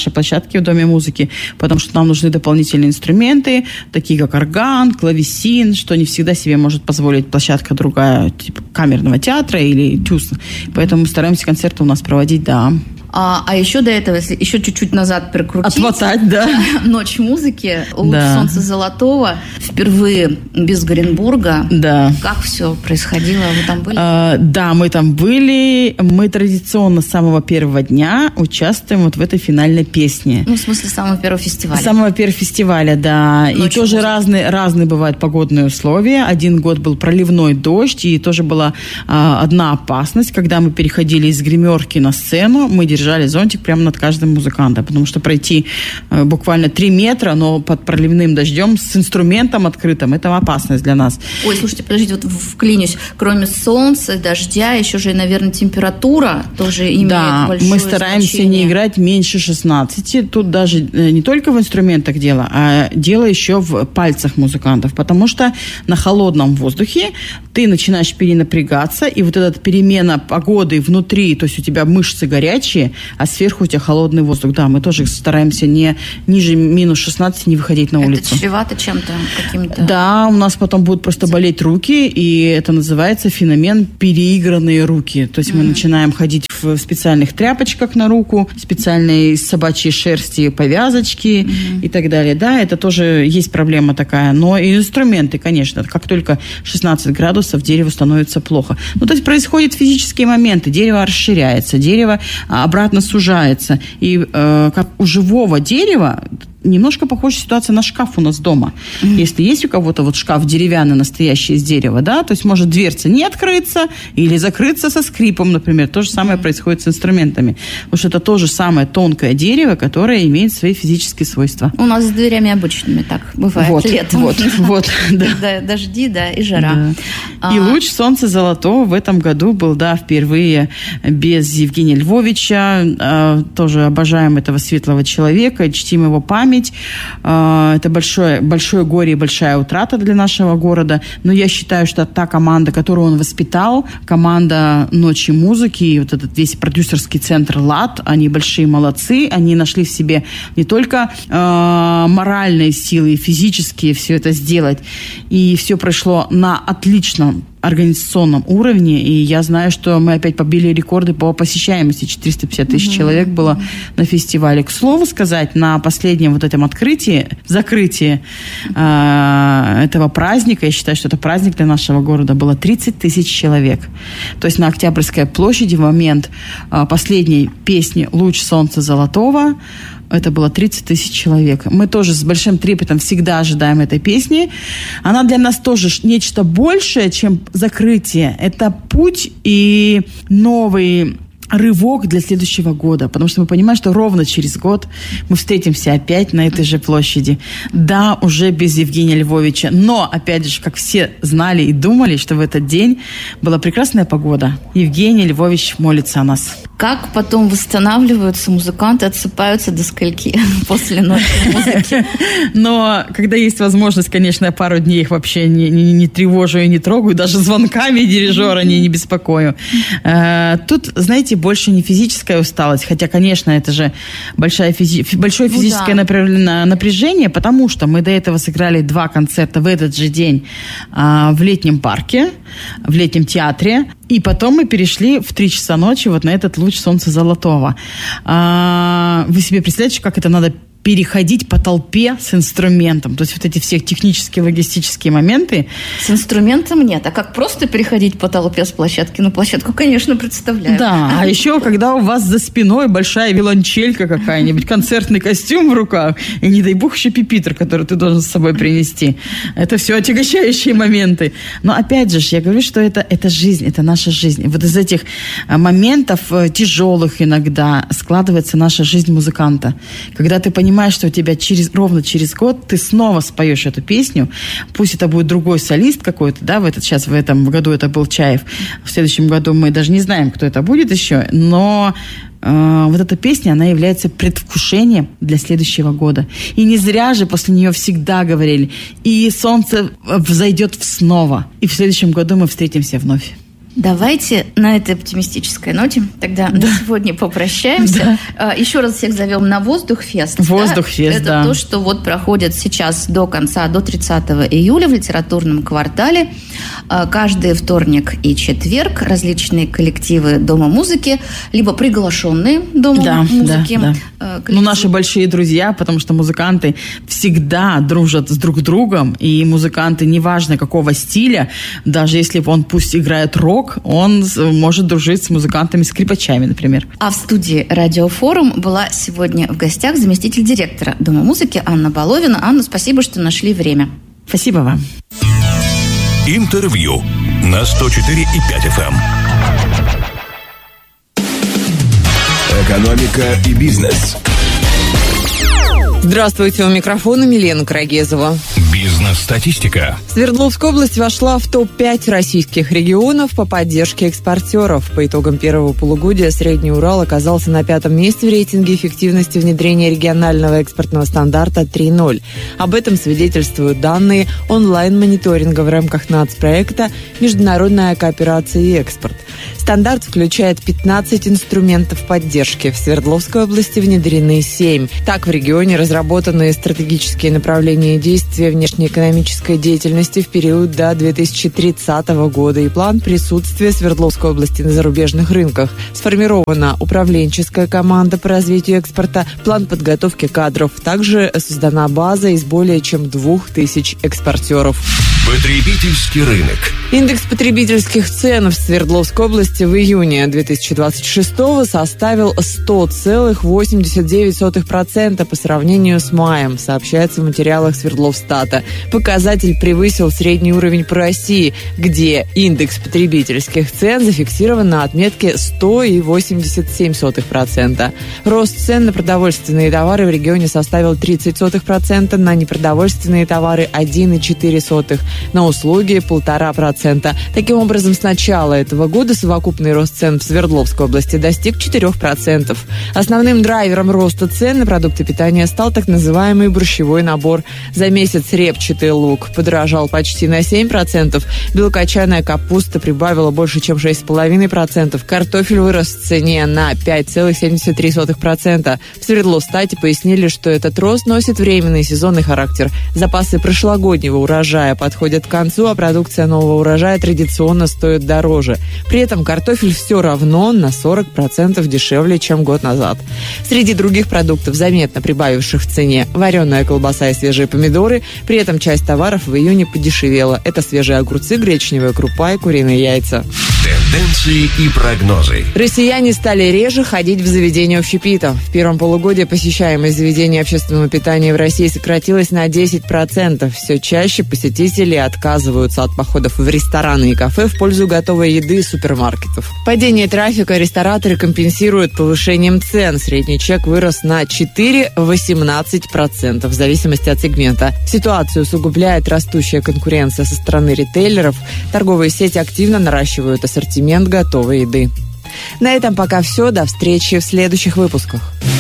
нашей площадке в Доме музыки, потому что нам нужны дополнительные инструменты, такие как орган, клавесин, что не всегда себе может позволить площадка другая, типа камерного театра или тюз. Поэтому мы стараемся концерты у нас проводить, да. А, а еще до этого, если еще чуть-чуть назад прикрутить... Отмотать, да. «Ночь музыки», «Луч да. солнца золотого», впервые без Горенбурга. Да. Как все происходило? Вы там были? А, да, мы там были. Мы традиционно с самого первого дня участвуем вот в этой финальной песне. Ну, в смысле, с самого первого фестиваля. С самого первого фестиваля, да. «Ночь и тоже разные, разные бывают погодные условия. Один год был проливной дождь, и тоже была а, одна опасность, когда мы переходили из гримерки на сцену, мы держали держали зонтик прямо над каждым музыкантом, потому что пройти э, буквально три метра, но под проливным дождем с инструментом открытым, это опасность для нас. Ой, слушайте, подождите, вот вклинюсь. Кроме солнца, дождя, еще же, наверное, температура тоже имеет да, большое мы стараемся значение. Не играть меньше шестнадцати. Тут даже не только в инструментах дело, а дело еще в пальцах музыкантов, потому что на холодном воздухе ты начинаешь перенапрягаться, и вот эта перемена погоды внутри, то есть у тебя мышцы горячие, а сверху у тебя холодный воздух. Да, мы тоже стараемся не ниже минус шестнадцати не выходить на улицу. Это чревато чем-то каким-то? Да, у нас потом будут просто болеть руки, и это называется феномен переигранные руки. То есть mm-hmm. мы начинаем ходить в специальных тряпочках на руку, специальные из собачьей шерсти повязочки mm-hmm. и так далее. Да, это тоже есть проблема такая. Но и инструменты, конечно, как только шестнадцать градусов, дереву становится плохо. Ну, то есть происходят физические моменты. Дерево расширяется, дерево обратно сужается. И э, как у живого дерева немножко похожая ситуация на шкаф у нас дома. Mm-hmm. Если есть у кого-то вот шкаф деревянный, настоящий из дерева, да, то есть может дверца не открыться или закрыться со скрипом, например. То же самое mm-hmm. происходит с инструментами. Потому что это то же самое тонкое дерево, которое имеет свои физические свойства. У нас с дверями обычными так бывает вот, летом. Вот, вот, да. Дожди, да, и жара. Да. А... И «Луч солнца золотого» в этом году был, да, впервые без Евгения Львовича. Тоже обожаем этого светлого человека, чтим его память. Это большое, большое горе и большая утрата для нашего города. Но я считаю, что та команда, которую он воспитал, команда «Ночи музыки», и вот этот весь продюсерский центр «ЛАД», они большие молодцы. Они нашли в себе не только э, моральные силы и физические все это сделать. И все прошло на отличном организационном уровне, и я знаю, что мы опять побили рекорды по посещаемости. четыреста пятьдесят тысяч mm-hmm. человек было на фестивале. К слову сказать, на последнем вот этом открытии, закрытии э, этого праздника, я считаю, что это праздник для нашего города, было тридцать тысяч человек. То есть на Октябрьской площади в момент э, последней песни «Луч солнца золотого» это было тридцать тысяч человек. Мы тоже с большим трепетом всегда ожидаем этой песни. Она для нас тоже нечто большее, чем закрытие. Это путь и новый рывок для следующего года, потому что мы понимаем, что ровно через год мы встретимся опять на этой же площади. Да, уже без Евгения Львовича, но, опять же, как все знали и думали, что в этот день была прекрасная погода. Евгений Львович молится о нас. Как потом восстанавливаются музыканты, отсыпаются до скольки после ночи музыки? Но когда есть возможность, конечно, я пару дней их вообще не, не, не тревожу и не трогаю, даже звонками дирижера не, не беспокою. Тут, знаете, больше не физическая усталость, хотя, конечно, это же большое, физи- большое физическое ну, да. напряжение, потому что мы до этого сыграли два концерта в этот же день в летнем парке, в летнем театре. И потом мы перешли в три часа ночи вот на этот «Луч солнца золотого». А, вы себе представляете, как это надо переходить по толпе с инструментом? То есть вот эти все технические, логистические моменты. С инструментом нет. А как просто переходить по толпе с площадки на площадку, конечно, представляю. Да, а еще когда у вас за спиной большая виолончелька какая-нибудь, концертный костюм в руках, и, не дай бог, еще пюпитр, который ты должен с собой принести. Это все отягощающие моменты. Но опять же, я говорю, что это, это жизнь, это наша жизнь. И вот из этих моментов тяжелых иногда складывается наша жизнь музыканта. Когда ты понимаешь, что у тебя через, ровно через год ты снова споешь эту песню, пусть это будет другой солист какой-то, да, в этот, сейчас в этом году это был Чаев, в следующем году мы даже не знаем, кто это будет еще, но э, вот эта песня, она является предвкушением для следующего года. И не зря же после нее всегда говорили, и солнце взойдет снова, и в следующем году мы встретимся вновь. Давайте на этой оптимистической ноте тогда да. на сегодня попрощаемся. Да. Еще раз всех зовем на Воздухфест. Воздухфест, да. да. Это то, что вот проходит сейчас до конца, до тридцатого июля в литературном квартале. Каждый вторник и четверг различные коллективы Дома музыки, либо приглашенные Дома да, музыки. Да, да. Ну, наши большие друзья, потому что музыканты всегда дружат с друг другом, и музыканты, неважно какого стиля, даже если он пусть играет рок, он может дружить с музыкантами-скрипачами, например. А в студии «Радиофорум» была сегодня в гостях заместитель директора Дома музыки Анна Баловина. Анна, спасибо, что нашли время. Спасибо вам. Интервью на сто четыре и пять эф эм. Экономика и бизнес. Здравствуйте, у микрофона Милена Карагезова. Бизнес-статистика. Свердловская область вошла в топ пять российских регионов по поддержке экспортеров. По итогам первого полугодия Средний Урал оказался на пятом месте в рейтинге эффективности внедрения регионального экспортного стандарта три ноль. Об этом свидетельствуют данные онлайн-мониторинга в рамках нацпроекта «Международная кооперация и экспорт». Стандарт включает пятнадцать инструментов поддержки. В Свердловской области внедрены семь. Так, в регионе разработаны стратегические направления действия внешнеэкономической деятельности в период до две тысячи тридцатого года и план присутствия Свердловской области на зарубежных рынках. Сформирована управленческая команда по развитию экспорта, план подготовки кадров. Также создана база из более чем двух тысяч экспортеров. Потребительский рынок. Индекс потребительских цен в Свердловской области в июне две тысячи двадцать шестого составил сто целых восемьдесят девять сотых процента по сравнению с маем, сообщается в материалах Свердловстата. Показатель превысил средний уровень по России, где индекс потребительских цен зафиксирован на отметке сто целых восемьдесят семь сотых процента. Рост цен на продовольственные товары в регионе составил тридцать сотых процента, на непродовольственные товары один целых четыре сотых процента, на услуги полтора процента. Таким образом, с начала этого года совокупный рост цен в Свердловской области достиг четырех процентов. Основным драйвером роста цен на продукты питания стал так называемый борщевой набор. За месяц репчатый лук подорожал почти на семь процентов, белокочанная капуста прибавила больше, чем шесть целых пять десятых процента, картофель вырос в цене на пять целых семьдесят три сотых процента. В Свердловстате пояснили, что этот рост носит временный сезонный характер. Запасы прошлогоднего урожая подходят к концу, а продукция нового урожая традиционно стоит дороже. При этом картофель все равно на сорок процентов дешевле, чем год назад. Среди других продуктов, заметно прибавивших в цене, вареная колбаса и свежие помидоры. При этом часть товаров в июне подешевела. Это свежие огурцы, гречневая крупа и куриные яйца. Тенденции и прогнозы. Россияне стали реже ходить в заведения общепита. В первом полугодии посещаемость заведений общественного питания в России сократилась на десять процентов. Все чаще посетители отказываются от походов в рестораны и кафе в пользу готовой еды из супермаркетов. Падение трафика рестораторы компенсируют повышением цен. Средний чек вырос на четыре целых восемнадцать сотых процента в зависимости от сегмента. Ситуацию усугубляет растущая конкуренция со стороны ритейлеров. Торговые сети активно наращивают ассортимент готовой еды. На этом пока все. До встречи в следующих выпусках.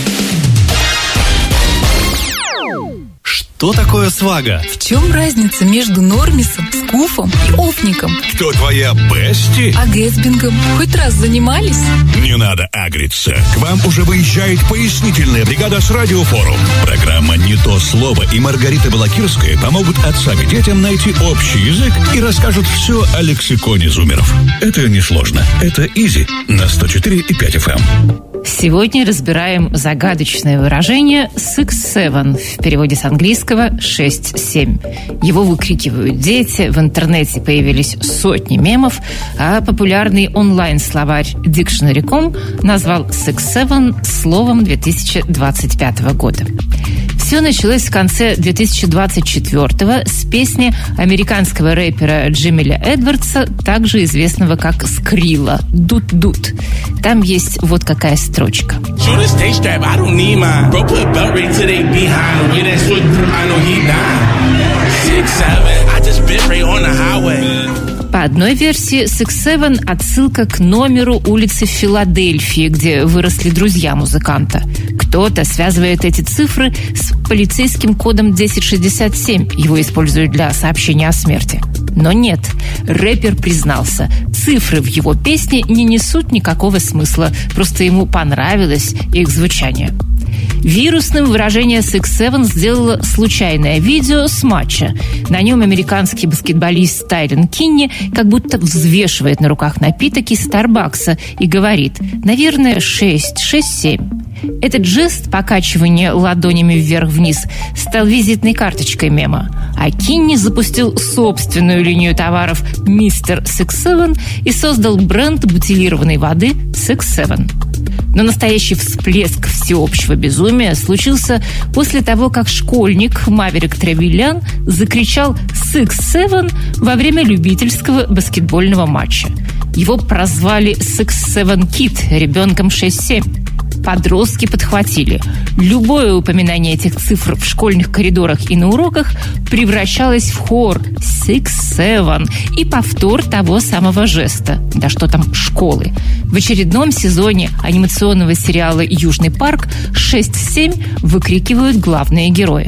Что такое свага? В чем разница между нормисом, скуфом и офником? Кто твоя бести? А гэтсбингом хоть раз занимались? Не надо агриться. К вам уже выезжает пояснительная бригада с Радиофорум. Программа «Не то слово» и Маргарита Балакирская помогут отцам и детям найти общий язык и расскажут все о лексиконе зумеров. Это несложно. Это изи на сто четыре и пять эф эм. Сегодня разбираем загадочное выражение «сикс севен» в переводе с английского «шесть семь». Его выкрикивают дети, в интернете появились сотни мемов, а популярный онлайн-словарь дикшнери точка ком назвал «сикс севен» словом две тысячи двадцать пятого года. Все началось в конце две тысячи двадцать четвёртого с песни американского рэпера Джемиля Эдвардса, также известного как Скрилла «Дут-дут». Там есть вот какая строчка. По одной версии, сикс севен – отсылка к номеру улицы в Филадельфии, где выросли друзья музыканта. Кто-то связывает эти цифры с полицейским кодом десять шестьдесят семь. Его используют для сообщения о смерти. Но нет, рэпер признался, цифры в его песне не несут никакого смысла, просто ему понравилось их звучание. Вирусным выражение Six Seven сделало случайное видео с матча. На нем американский баскетболист Тайрон Кинни как будто взвешивает на руках напиток из Старбакса и говорит: наверное, шесть, шесть, семь. Этот жест покачивания ладонями вверх-вниз стал визитной карточкой мема. А Кинни запустил собственную линию товаров мистер Six Seven и создал бренд бутилированной воды Six Seven. Но настоящий всплеск всеобщего безумия случился после того, как школьник Маверик Тревильян закричал «Six Seven» во время любительского баскетбольного матча. Его прозвали Six Seven Kid, ребенком шесть-семь. Подростки подхватили. Любое упоминание этих цифр в школьных коридорах и на уроках превращалось в хор Six Seven и повтор того самого жеста. Да что там школы. В очередном сезоне анимационного сериала «Южный парк» шесть-семь выкрикивают главные герои.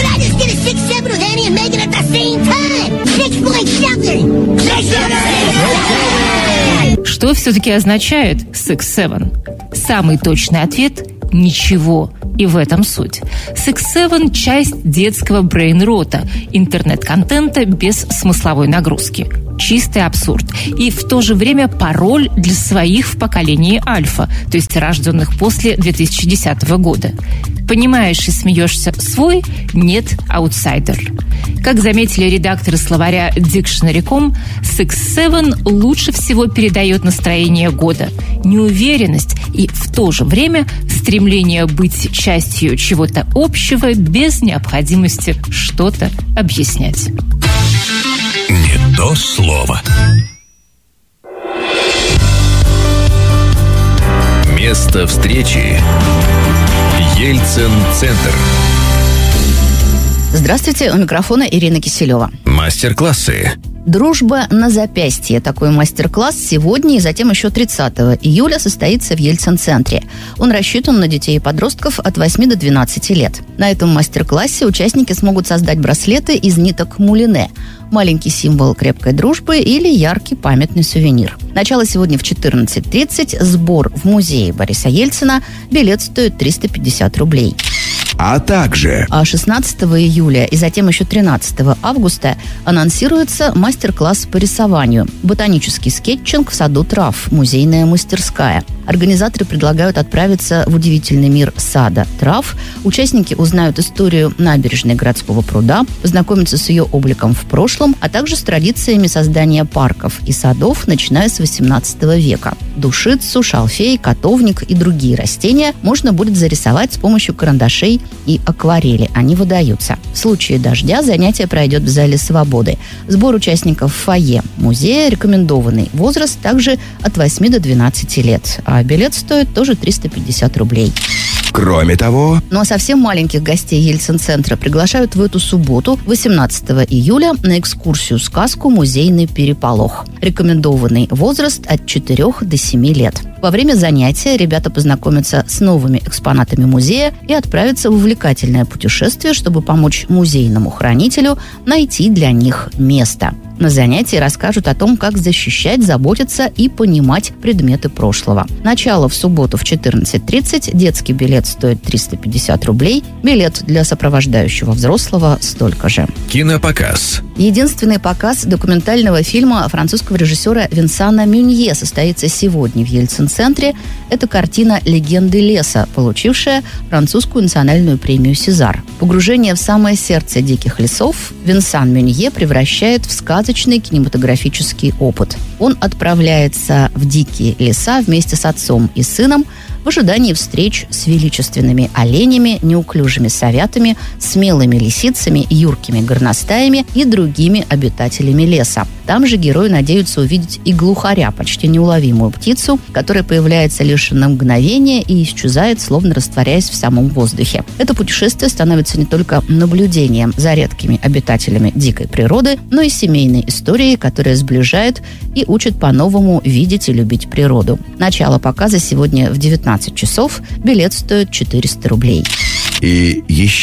Что все-таки означает Six Seven? Самый точный ответ – ничего. И в этом суть. Six Seven – часть детского брейн-рота, интернет-контента без смысловой нагрузки. Чистый абсурд. И в то же время пароль для своих в поколении альфа, то есть рожденных после две тысячи десятого года. Понимаешь и смеешься свой, нет аутсайдер. Как заметили редакторы словаря дикшнери точка ком, Six Seven лучше всего передает настроение года, неуверенность и в то же время стремление быть частью чего-то общего без необходимости что-то объяснять. Не то слово. Место встречи. Ельцин-центр. Здравствуйте, у микрофона Ирина Киселева. Мастер-классы. «Дружба на запястье». Такой мастер-класс сегодня и затем еще тридцатого июля состоится в Ельцин-центре. Он рассчитан на детей и подростков от восьми до двенадцати лет. На этом мастер-классе участники смогут создать браслеты из ниток мулине. Маленький символ крепкой дружбы или яркий памятный сувенир. Начало сегодня в четырнадцать тридцать. Сбор в музее Бориса Ельцина. Билет стоит триста пятьдесят рублей. А также шестнадцатого июля и затем еще тринадцатого августа анонсируется мастер-класс по рисованию. Ботанический скетчинг в саду трав. Музейная мастерская. Организаторы предлагают отправиться в удивительный мир сада трав. Участники узнают историю набережной городского пруда, познакомятся с ее обликом в прошлом, а также с традициями создания парков и садов, начиная с восемнадцатого века. Душицу, шалфей, котовник и другие растения можно будет зарисовать с помощью карандашей и акварели. Они выдаются. В случае дождя занятие пройдет в зале «Свободы». Сбор участников в фойе музея. Рекомендованный возраст также от восьми до двенадцати лет. А билет стоит тоже триста пятьдесят рублей. Кроме того... Ну а совсем маленьких гостей Ельцин-центра приглашают в эту субботу, восемнадцатого июля, на экскурсию-сказку «Музейный переполох». Рекомендованный возраст от четырёх до семи лет. Во время занятия ребята познакомятся с новыми экспонатами музея и отправятся в увлекательное путешествие, чтобы помочь музейному хранителю найти для них место. На занятии расскажут о том, как защищать, заботиться и понимать предметы прошлого. Начало в субботу в четырнадцать тридцать. Детский билет стоит триста пятьдесят рублей. Билет для сопровождающего взрослого столько же. Кинопоказ. Единственный показ документального фильма французского режиссера Винсана Мюнье состоится сегодня в Ельцин-центре. Это картина «Легенды леса», получившая французскую национальную премию «Сезар». Погружение в самое сердце диких лесов Винсан Мюнье превращает в сказочный кинематографический опыт. Он отправляется в дикие леса вместе с отцом и сыном в ожидании встреч с величественными оленями, неуклюжими совятами, смелыми лисицами, юркими горностаями и другими обитателями леса. Там же герои надеются увидеть и глухаря, почти неуловимую птицу, которая появляется лишь на мгновение и исчезает, словно растворяясь в самом воздухе. Это путешествие становится не только наблюдением за редкими обитателями дикой природы, но и семейной историей, которая сближает и учит по-новому видеть и любить природу. Начало показа сегодня в девятнадцать часов. Билет стоит четыреста рублей. И еще...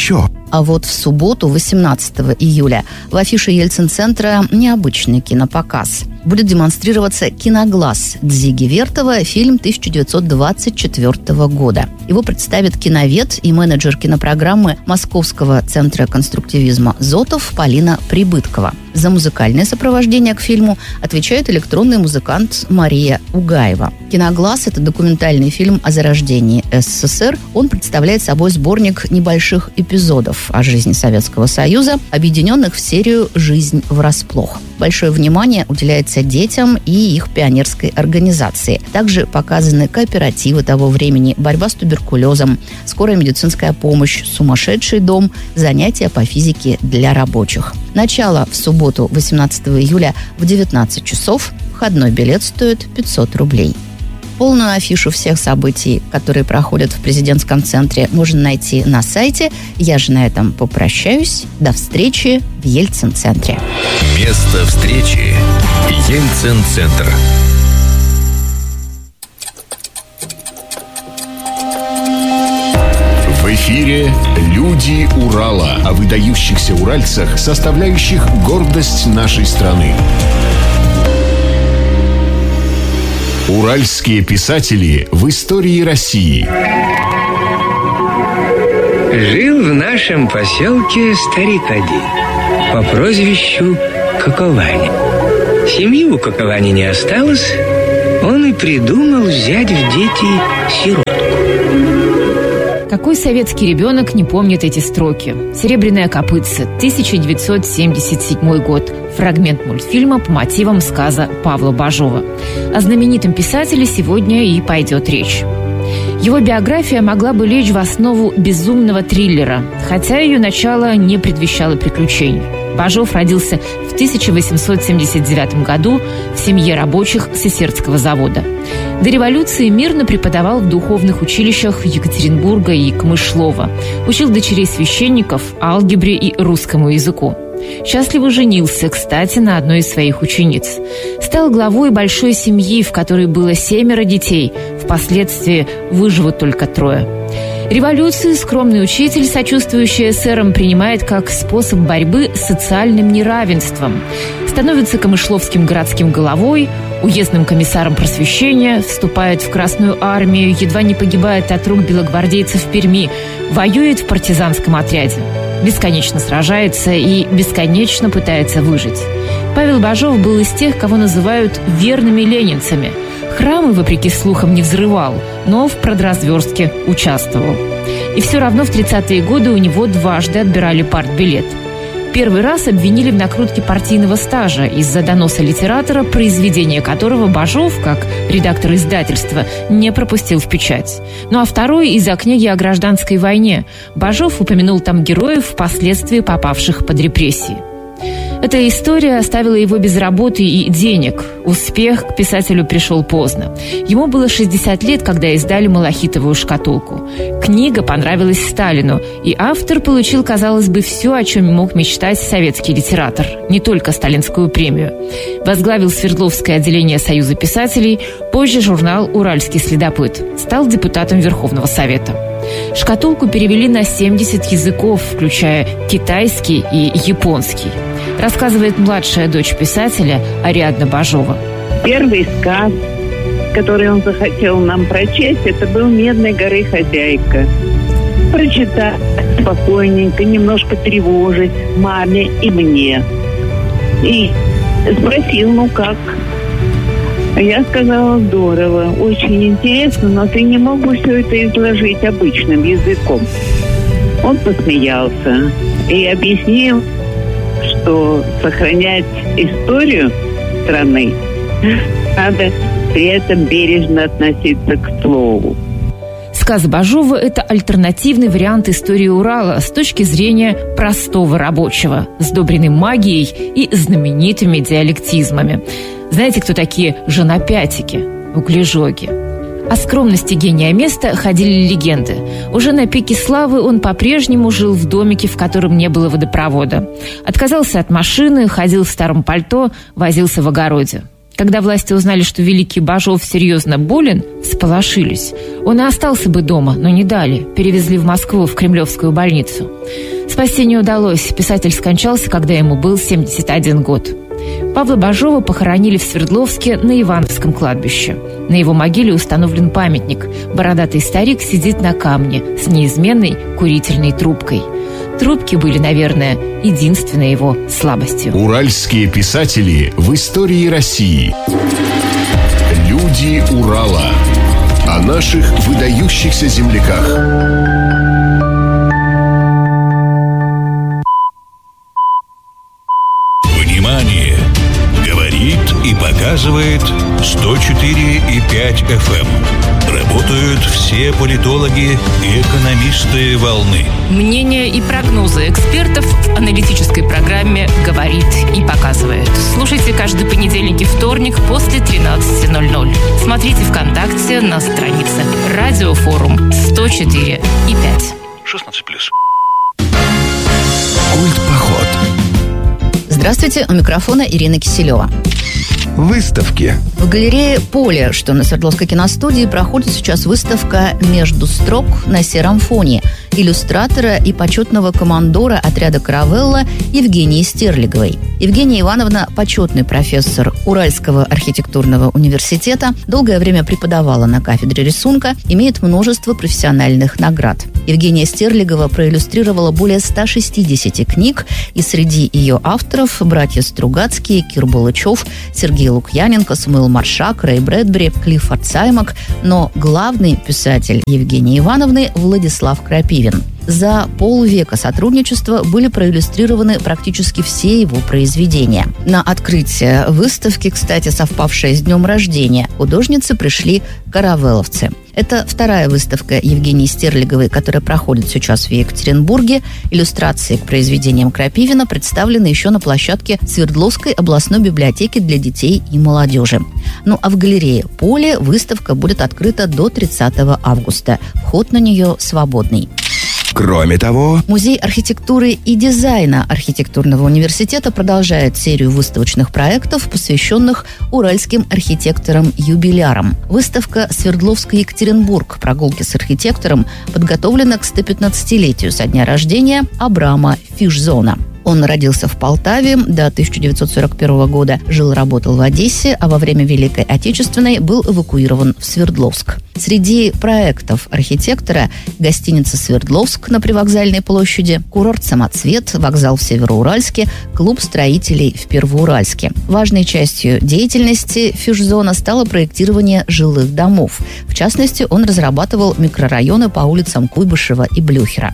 А вот в субботу, восемнадцатого июля, в афише Ельцин-центра необычный кинопоказ. Будет демонстрироваться «Киноглаз» Дзиги Вертова, фильм тысяча девятьсот двадцать четвёртого года. Его представит киновед и менеджер кинопрограммы Московского центра конструктивизма «Зотов» Полина Прибыткова. За музыкальное сопровождение к фильму отвечает электронный музыкант Мария Угаева. «Киноглаз» — это документальный фильм о зарождении СССР. Он представляет собой сборник небольших эпизодов о жизни Советского Союза, объединенных в серию «Жизнь врасплох». Большое внимание уделяется детям и их пионерской организации. Также показаны кооперативы того времени, борьба с туберкулезом, скорая медицинская помощь, сумасшедший дом, занятия по физике для рабочих. Начало в субботу, восемнадцатого июля в девятнадцать часов. Входной билет стоит пятьсот рублей. Полную афишу всех событий, которые проходят в президентском центре, можно найти на сайте. Я же на этом попрощаюсь. До встречи в Ельцин-центре. Место встречи. Ельцин-центр. В эфире «Люди Урала» о выдающихся уральцах, составляющих гордость нашей страны. Уральские писатели в истории России. Жил в нашем поселке старик один по прозвищу Коковани. Семьи у Коковани не осталось, он и придумал взять в дети сиротку. Какой советский ребенок не помнит эти строки? «Серебряное копытце», тысяча девятьсот семьдесят седьмой год. Фрагмент мультфильма по мотивам сказа Павла Бажова. О знаменитом писателе сегодня и пойдет речь. Его биография могла бы лечь в основу безумного триллера, хотя ее начало не предвещало приключений. Бажов родился в тысяча восемьсот семьдесят девятом году в семье рабочих Сесертского завода. До революции мирно преподавал в духовных училищах Екатеринбурга и Камышлова. Учил дочерей священников алгебре и русскому языку. Счастливо женился, кстати, на одной из своих учениц. Стал главой большой семьи, в которой было семеро детей. Впоследствии выживут только трое. Революцию скромный учитель, сочувствующий эсерам, принимает как способ борьбы с социальным неравенством. Становится камышловским городским головой, уездным комиссаром просвещения, вступает в Красную армию, едва не погибает от рук белогвардейцев в Перми, воюет в партизанском отряде. Бесконечно сражается и бесконечно пытается выжить. Павел Бажов был из тех, кого называют верными ленинцами. Храмы, вопреки слухам, не взрывал, но в продразверстке участвовал. И все равно в тридцатые годы у него дважды отбирали партбилет. Первый раз обвинили в накрутке партийного стажа из-за доноса литератора, произведение которого Бажов, как редактор издательства, не пропустил в печать. Ну а второй из-за книги о гражданской войне. Бажов упомянул там героев, впоследствии попавших под репрессии. Эта история оставила его без работы и денег. Успех к писателю пришел поздно. Ему было шестьдесят лет, когда издали «Малахитовую шкатулку». Книга понравилась Сталину, и автор получил, казалось бы, все, о чем мог мечтать советский литератор. Не только сталинскую премию. Возглавил Свердловское отделение Союза писателей, позже журнал «Уральский следопыт». Стал депутатом Верховного Совета. Шкатулку перевели на семьдесят языков, включая китайский и японский. Рассказывает младшая дочь писателя Ариадна Бажова. Первый сказ, который он захотел нам прочесть, это был «Медной горы хозяйка». Прочитать спокойненько, немножко тревожить маме и мне. И спросил, ну как? Я сказала, здорово, очень интересно, но ты не мог бы все это изложить обычным языком. Он посмеялся и объяснил, что сохранять историю страны надо при этом бережно относиться к слову. Сказ Бажова – это альтернативный вариант истории Урала с точки зрения простого рабочего, сдобренный магией и знаменитыми диалектизмами. Знаете, кто такие женопятики, углежоги? О скромности гения места ходили легенды. Уже на пике славы он по-прежнему жил в домике, в котором не было водопровода. Отказался от машины, ходил в старом пальто, возился в огороде. Когда власти узнали, что великий Бажов серьезно болен, всполошились. Он и остался бы дома, но не дали. Перевезли в Москву, в Кремлевскую больницу. Спасение удалось. Писатель скончался, когда ему был семьдесят один год. Павла Бажова похоронили в Свердловске на Ивановском кладбище. На его могиле установлен памятник. Бородатый старик сидит на камне с неизменной курительной трубкой. Трубки были, наверное, единственной его слабостью. Уральские писатели в истории России. Люди Урала. О наших выдающихся земляках. Внимание! Говорит и показывает сто четыре и пять эф эм. Работают все политологи и экономисты волны. Мнения и прогнозы экспертов в аналитической программе «Говорит и показывает». Слушайте каждый понедельник и вторник после тринадцати ноль-ноль. Смотрите ВКонтакте на странице «Радиофорум сто четыре и пять». шестнадцать плюс. Культ-поход. Здравствуйте, у микрофона Ирина Киселева. Выставки. В галерее «Поле», что на Свердловской киностудии, проходит сейчас выставка «Между строк» на сером фоне иллюстратора и почетного командора отряда «Каравелла» Евгении Стерлиговой. Евгения Ивановна – почетный профессор Уральского архитектурного университета, долгое время преподавала на кафедре рисунка, имеет множество профессиональных наград. Евгения Стерлигова проиллюстрировала более ста шестидесяти книг, и среди ее авторов – братья Стругацкие, Кир Булычев, Сергей Лукьяненко, Самуил Маршак, Рэй Брэдбери, Клиффорд Саймак, но главный писатель Евгении Ивановны – Владислав Крапивин. За полвека сотрудничества были проиллюстрированы практически все его произведения. На открытие выставки, кстати, совпавшее с днем рождения, художницы пришли каравелловцы. Это вторая выставка Евгении Стерлиговой, которая проходит сейчас в Екатеринбурге. Иллюстрации к произведениям Крапивина представлены еще на площадке Свердловской областной библиотеки для детей и молодежи. Ну а в галерее «Поле» выставка будет открыта до тридцатого августа. Вход на нее свободный. Кроме того, Музей архитектуры и дизайна архитектурного университета продолжает серию выставочных проектов, посвященных уральским архитекторам-юбилярам. Выставка «Свердловский Екатеринбург. Прогулки с архитектором» подготовлена к сто пятнадцатилетию со дня рождения Абрама Фишзона. Он родился в Полтаве, до тысяча девятьсот сорок первого года жил и работал в Одессе, а во время Великой Отечественной был эвакуирован в Свердловск. Среди проектов архитектора гостиница «Свердловск» на Привокзальной площади, курорт «Самоцвет», вокзал в Североуральске, клуб строителей в Первоуральске. Важной частью деятельности Фишзона стало проектирование жилых домов. В частности, он разрабатывал микрорайоны по улицам Куйбышева и Блюхера.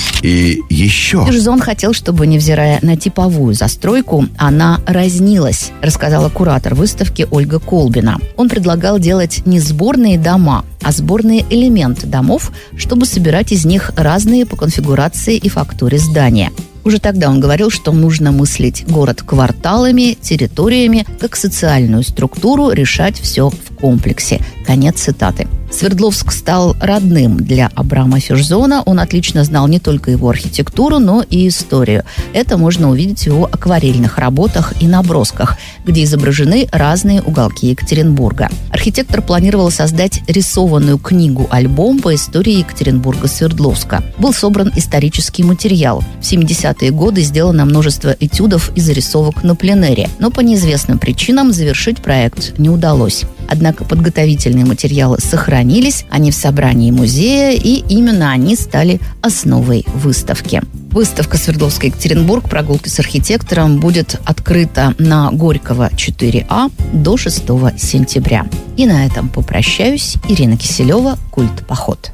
И еще. Фишзон хотел, чтобы, невзирая на типовую застройку, она разнилась, рассказала куратор выставки Ольга Колбина. Он предлагал делать не сборные дома, а сборные элементы домов, чтобы собирать из них разные по конфигурации и фактуре здания. Уже тогда он говорил, что нужно мыслить город кварталами, территориями, как социальную структуру, решать все в комплексе. Конец цитаты. Свердловск стал родным для Абрама Фишзона. Он отлично знал не только его архитектуру, но и историю. Это можно увидеть в его акварельных работах и набросках, где изображены разные уголки Екатеринбурга. Архитектор планировал создать рисованную книгу-альбом по истории Екатеринбурга-Свердловска. Был собран исторический материал. В семидесятые годы сделано множество этюдов и зарисовок на пленэре, но по неизвестным причинам завершить проект не удалось. Однако подготовительные материалы сохранились, они в собрании музея, и именно они стали основой выставки. Выставка «Свердловский Екатеринбург. Прогулки с архитектором» будет открыта на Горького четыре А до шестого сентября. И на этом попрощаюсь. Ирина Киселева, «Культ-поход».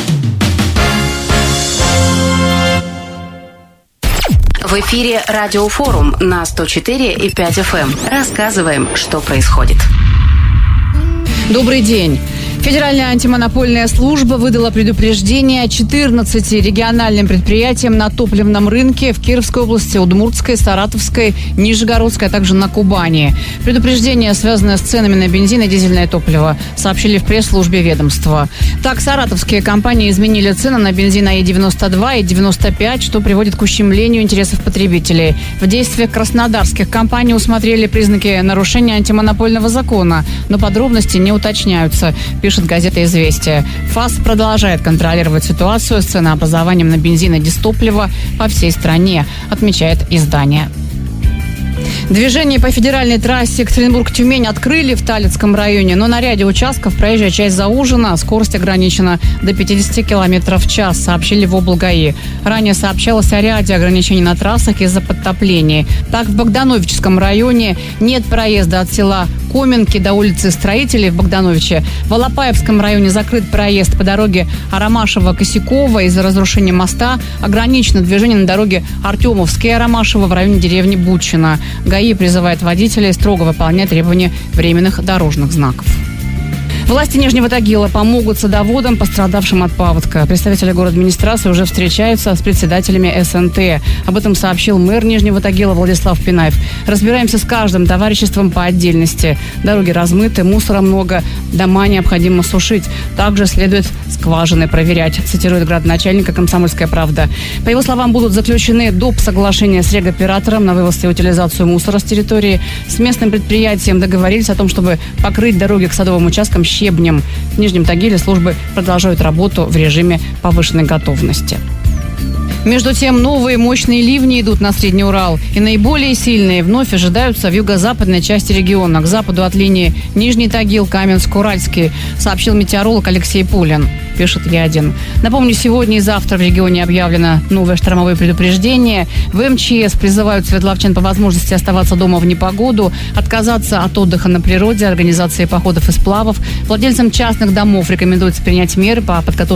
В эфире «Радиофорум» на сто четыре и пять эф эм. Рассказываем, что происходит. Добрый день. Федеральная антимонопольная служба выдала предупреждение четырнадцати региональным предприятиям на топливном рынке в Кировской области, Удмуртской, Саратовской, Нижегородской, а также на Кубани. Предупреждение связано с ценами на бензин и дизельное топливо, сообщили в пресс-службе ведомства. Так, саратовские компании изменили цены на бензин АИ девяносто два и девяносто пять, что приводит к ущемлению интересов потребителей. В действиях краснодарских компаний усмотрели признаки нарушения антимонопольного закона, но подробности не уточняются, пишет газета «Известия». ФАС продолжает контролировать ситуацию с ценообразованием на бензин и дизтопливо по всей стране, отмечает издание. Движение по федеральной трассе Екатеринбург-Тюмень открыли в Талицком районе, но на ряде участков проезжая часть заужена, скорость ограничена до пятидесяти километров в час, сообщили в облгаи. Ранее сообщалось о ряде ограничений на трассах из-за подтоплений. Так, в Богдановичском районе нет проезда от села Коменки до улицы Строителей в Богдановиче. В Алапаевском районе закрыт проезд по дороге Арамашево-Косякова из-за разрушения моста. Ограничено движение на дороге Артемовский-Арамашево в районе деревни Бутчино. ГАИ призывает водителей строго выполнять требования временных дорожных знаков. Власти Нижнего Тагила помогут садоводам, пострадавшим от паводка. Представители городадминистрации уже встречаются с председателями эс эн тэ. Об этом сообщил мэр Нижнего Тагила Владислав Пинаев. Разбираемся с каждым товариществом по отдельности. Дороги размыты, мусора много, дома необходимо сушить. Также следует скважины проверять, цитирует градоначальника «Комсомольская правда». По его словам, будут заключены доп. Соглашения с регоператором на вывоз и утилизацию мусора с территории. С местным предприятием договорились о том, чтобы покрыть дороги к садовым участкам щебнем. В Нижнем Тагиле службы продолжают работу в режиме повышенной готовности. Между тем, новые мощные ливни идут на Средний Урал. И наиболее сильные вновь ожидаются в юго-западной части региона, к западу от линии Нижний Тагил, Каменск-Уральский, сообщил метеоролог Алексей Пулин, пишет Я один. Напомню, сегодня и завтра в регионе объявлено новое штормовое предупреждение. В эм че эс призывают свердловчан по возможности оставаться дома в непогоду, отказаться от отдыха на природе, организации походов и сплавов. Владельцам частных домов рекомендуется принять меры по подготовке